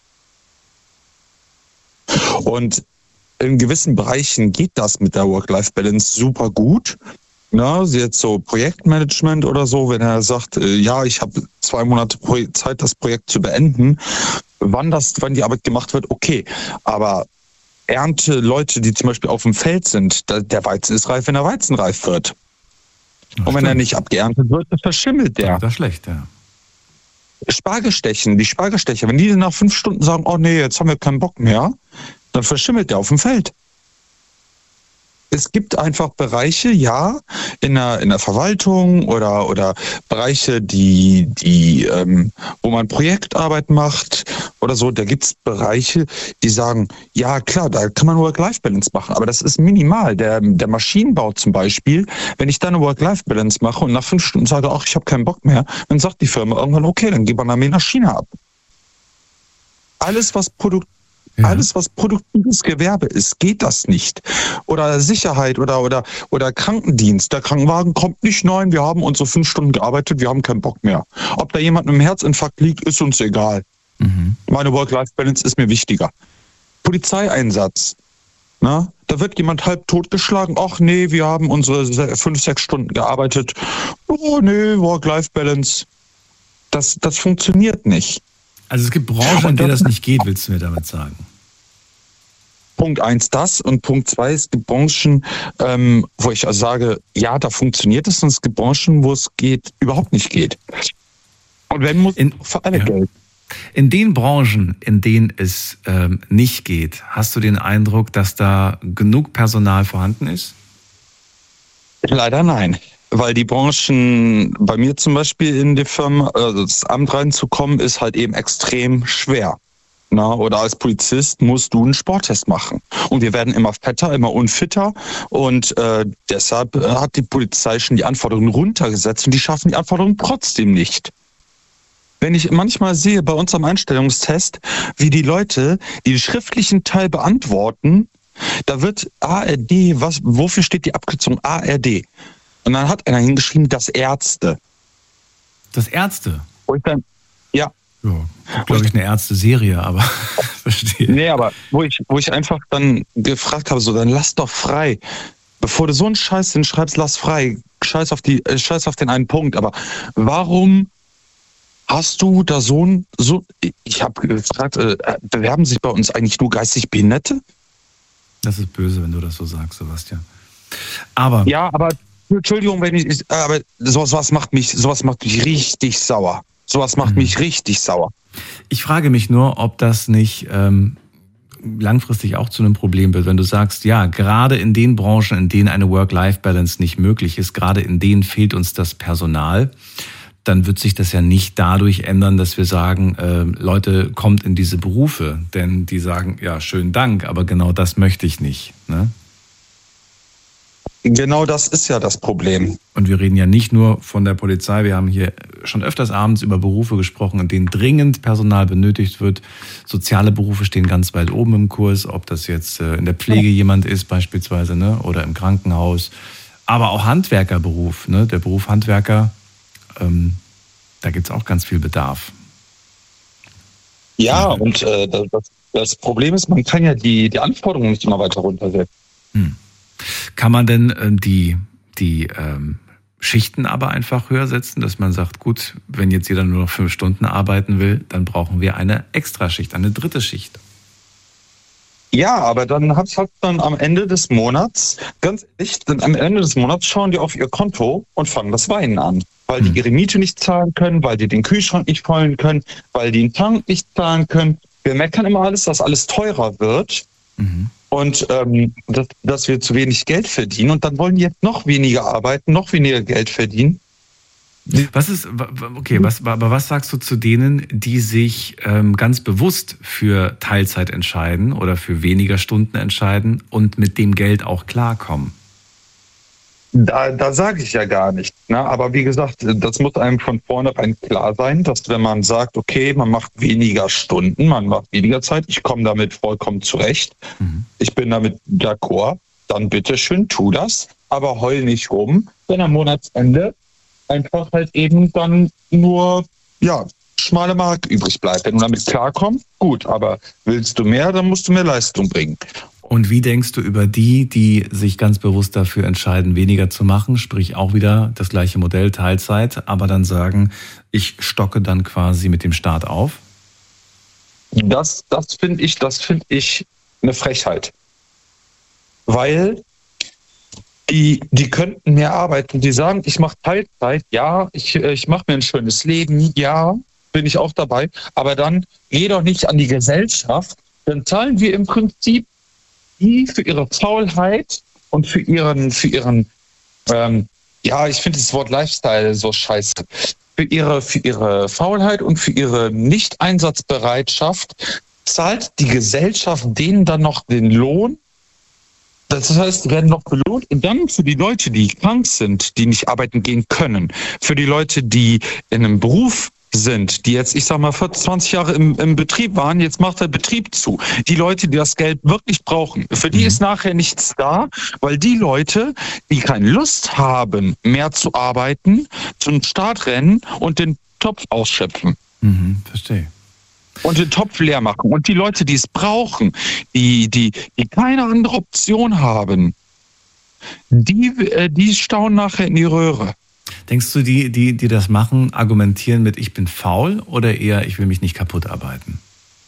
Und in gewissen Bereichen geht das mit der Work-Life-Balance super gut. Na, jetzt so Projektmanagement oder so, wenn er sagt, äh, ja, ich habe zwei Monate Zeit, das Projekt zu beenden, wann das, wann die Arbeit gemacht wird, okay. Aber Ernte, Leute, die zum Beispiel auf dem Feld sind, da, der Weizen ist reif, wenn der Weizen reif wird. Und wenn stimmt. er nicht abgeerntet wird, dann verschimmelt der. Das ist schlecht, ja. Spargelstechen, die Spargelstecher, wenn die nach fünf Stunden sagen, oh nee, jetzt haben wir keinen Bock mehr, dann verschimmelt der auf dem Feld. Es gibt einfach Bereiche, ja, in der, in der Verwaltung oder, oder Bereiche, die, die, ähm, wo man Projektarbeit macht oder so, da gibt es Bereiche, die sagen, ja klar, da kann man Work-Life-Balance machen, aber das ist minimal. Der, der Maschinenbau zum Beispiel, wenn ich da eine Work-Life-Balance mache und nach fünf Stunden sage, ach, ich habe keinen Bock mehr, dann sagt die Firma irgendwann, okay, dann geben wir eine Maschine ab. Alles, was Produkt Ja. Alles, was produktives Gewerbe ist, geht das nicht. Oder Sicherheit oder, oder, oder Krankendienst. Der Krankenwagen kommt nicht, nein, wir haben unsere fünf Stunden gearbeitet, wir haben keinen Bock mehr. Ob da jemand mit einem Herzinfarkt liegt, ist uns egal. Mhm. Meine Work-Life-Balance ist mir wichtiger. Polizeieinsatz. Na, da wird jemand halb totgeschlagen. Ach nee, wir haben unsere fünf, sechs Stunden gearbeitet. Oh nee, Work-Life-Balance. Das, das funktioniert nicht. Also es gibt Branchen, in denen das nicht geht, willst du mir damit sagen? Punkt eins das und Punkt zwei, es gibt Branchen, ähm, wo ich also sage, ja, da funktioniert es, und es gibt Branchen, wo es geht, überhaupt nicht geht. Und wenn, muss in, für alle ja. Geld. In den Branchen, in denen es ähm, nicht geht, hast du den Eindruck, dass da genug Personal vorhanden ist? Leider nein. Weil die Branchen, bei mir zum Beispiel in die Firma, also das Amt reinzukommen, ist halt eben extrem schwer. Na, oder als Polizist musst du einen Sporttest machen. Und wir werden immer fetter, immer unfitter. Und äh, deshalb äh, hat die Polizei schon die Anforderungen runtergesetzt und die schaffen die Anforderungen trotzdem nicht. Wenn ich manchmal sehe bei uns am Einstellungstest, wie die Leute, die den schriftlichen Teil beantworten, da wird A R D, was, wofür steht die Abkürzung A R D? Und dann hat einer hingeschrieben, das Ärzte. Das Ärzte? Und dann, ja. Ja, glaube ich, eine Ärzte-Serie, aber verstehe. Nee, aber wo ich, wo ich einfach dann gefragt habe, so, dann lass doch frei. Bevor du so einen Scheiß hinschreibst, lass frei. Scheiß auf die, äh, scheiß auf den einen Punkt. Aber warum hast du da so ein, so, ich habe gefragt, äh, bewerben sich bei uns eigentlich nur geistig Behinderte? Das ist böse, wenn du das so sagst, Sebastian. Aber. Ja, aber, Entschuldigung, wenn ich, aber sowas was macht mich, sowas macht mich richtig sauer. Sowas macht mich richtig sauer. Ich frage mich nur, ob das nicht ähm, langfristig auch zu einem Problem wird, wenn du sagst, ja, gerade in den Branchen, in denen eine Work-Life-Balance nicht möglich ist, gerade in denen fehlt uns das Personal, dann wird sich das ja nicht dadurch ändern, dass wir sagen, äh, Leute, kommt in diese Berufe. Denn die sagen, ja, schönen Dank, aber genau das möchte ich nicht, ne? Genau das ist ja das Problem. Und wir reden ja nicht nur von der Polizei, wir haben hier schon öfters abends über Berufe gesprochen, in denen dringend Personal benötigt wird. Soziale Berufe stehen ganz weit oben im Kurs, ob das jetzt in der Pflege jemand ist beispielsweise, ne, oder im Krankenhaus. Aber auch Handwerkerberuf, ne, der Beruf Handwerker, ähm, da gibt es auch ganz viel Bedarf. Ja, und äh, das, das Problem ist, man kann ja die, die Anforderungen nicht immer weiter runtersetzen. Hm. Kann man denn äh, die, die ähm, Schichten aber einfach höher setzen, dass man sagt, gut, wenn jetzt jeder nur noch fünf Stunden arbeiten will, dann brauchen wir eine Extraschicht, eine dritte Schicht? Ja, aber dann hat halt dann am Ende des Monats, ganz ehrlich, dann am Ende des Monats schauen die auf ihr Konto und fangen das Weinen an. Weil die ihre Miete nicht zahlen können, weil die den Kühlschrank nicht füllen können, weil die den Tank nicht zahlen können. Wir meckern immer alles, dass alles teurer wird. Mhm. Und ähm, dass, dass wir zu wenig Geld verdienen und dann wollen die jetzt noch weniger arbeiten, noch weniger Geld verdienen. Was ist, okay, was, aber was sagst du zu denen, die sich ähm, ganz bewusst für Teilzeit entscheiden oder für weniger Stunden entscheiden und mit dem Geld auch klarkommen? Da, da sage ich ja gar nicht. Ne? Aber wie gesagt, das muss einem von vornherein klar sein, dass wenn man sagt, okay, man macht weniger Stunden, man macht weniger Zeit, ich komme damit vollkommen zurecht, mhm. ich bin damit d'accord, dann bitteschön, tu das, aber heul nicht rum, wenn am Monatsende einfach halt eben dann nur, ja, schmale Mark übrig bleibt. Wenn du damit klarkommst, gut, aber willst du mehr, dann musst du mehr Leistung bringen. Und wie denkst du über die, die sich ganz bewusst dafür entscheiden, weniger zu machen, sprich auch wieder das gleiche Modell, Teilzeit, aber dann sagen, ich stocke dann quasi mit dem Staat auf? Das, das finde ich, das finde ich eine Frechheit. Weil die, die könnten mehr arbeiten. Die sagen, ich mache Teilzeit, ja, ich, ich mache mir ein schönes Leben, ja, bin ich auch dabei, aber dann geh doch nicht an die Gesellschaft, dann zahlen wir im Prinzip die für ihre Faulheit und für ihren, für ihren, ähm, ja, ich finde das Wort Lifestyle so scheiße, für ihre, für ihre Faulheit und für ihre Nicht-Einsatzbereitschaft zahlt die Gesellschaft denen dann noch den Lohn. Das heißt, die werden noch belohnt und dann für die Leute, die krank sind, die nicht arbeiten gehen können, für die Leute, die in einem Beruf sind, die jetzt, ich sag mal, vierzig, zwanzig Jahre im, im Betrieb waren, jetzt macht der Betrieb zu. Die Leute, die das Geld wirklich brauchen, für die ist nachher nichts da, weil die Leute, die keine Lust haben, mehr zu arbeiten, zum Start rennen und den Topf ausschöpfen. Mhm, verstehe. Und den Topf leer machen. Und die Leute, die es brauchen, die, die, die keine andere Option haben, die, die staunen nachher in die Röhre. Denkst du, die, die, die das machen, argumentieren mit ich bin faul oder eher ich will mich nicht kaputt arbeiten?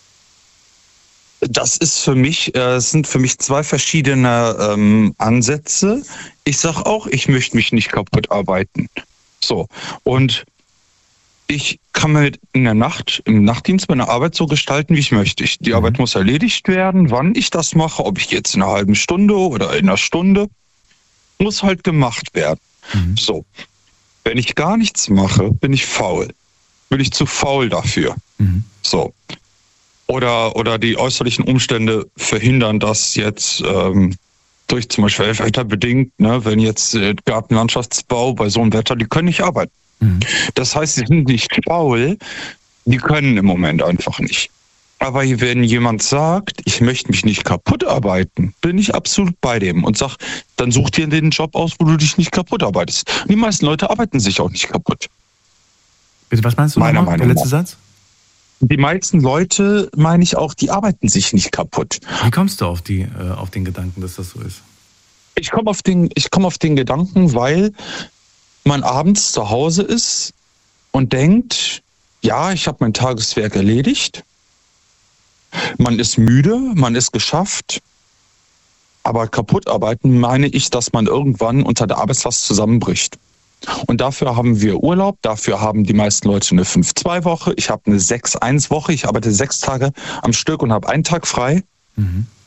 Das ist für mich, äh, sind für mich zwei verschiedene ähm, Ansätze. Ich sage auch, ich möchte mich nicht kaputt arbeiten. So. Und ich kann mir in der Nacht, im Nachtdienst meine Arbeit so gestalten, wie ich möchte. Ich, die mhm. Arbeit muss erledigt werden. Wann ich das mache, ob ich jetzt in einer halben Stunde oder in einer Stunde, muss halt gemacht werden. Mhm. So. Wenn ich gar nichts mache, bin ich faul. Bin ich zu faul dafür. Mhm. So. Oder, oder die äußerlichen Umstände verhindern das jetzt ähm, durch zum Beispiel wetterbedingt, ne, wenn jetzt äh, Gartenlandschaftsbau bei so einem Wetter, die können nicht arbeiten. Mhm. Das heißt, sie sind nicht faul, die können im Moment einfach nicht. Aber wenn jemand sagt, ich möchte mich nicht kaputt arbeiten, bin ich absolut bei dem und sag, dann such dir den Job aus, wo du dich nicht kaputt arbeitest. Die meisten Leute arbeiten sich auch nicht kaputt. Bitte, was meinst du Meiner nochmal? Meinung Der letzte nach. Satz? Die meisten Leute, meine ich auch, die arbeiten sich nicht kaputt. Wie kommst du auf, die, äh, auf den Gedanken, dass das so ist? Ich komme auf den, ich komme auf den Gedanken, weil man abends zu Hause ist und denkt, ja, ich habe mein Tageswerk erledigt. Man ist müde, man ist geschafft. Aber kaputt arbeiten meine ich, dass man irgendwann unter der Arbeitslast zusammenbricht. Und dafür haben wir Urlaub, dafür haben die meisten Leute eine fünf zwei Woche. Ich habe eine sechs eins Woche, ich arbeite sechs Tage am Stück und habe einen Tag frei. Mhm.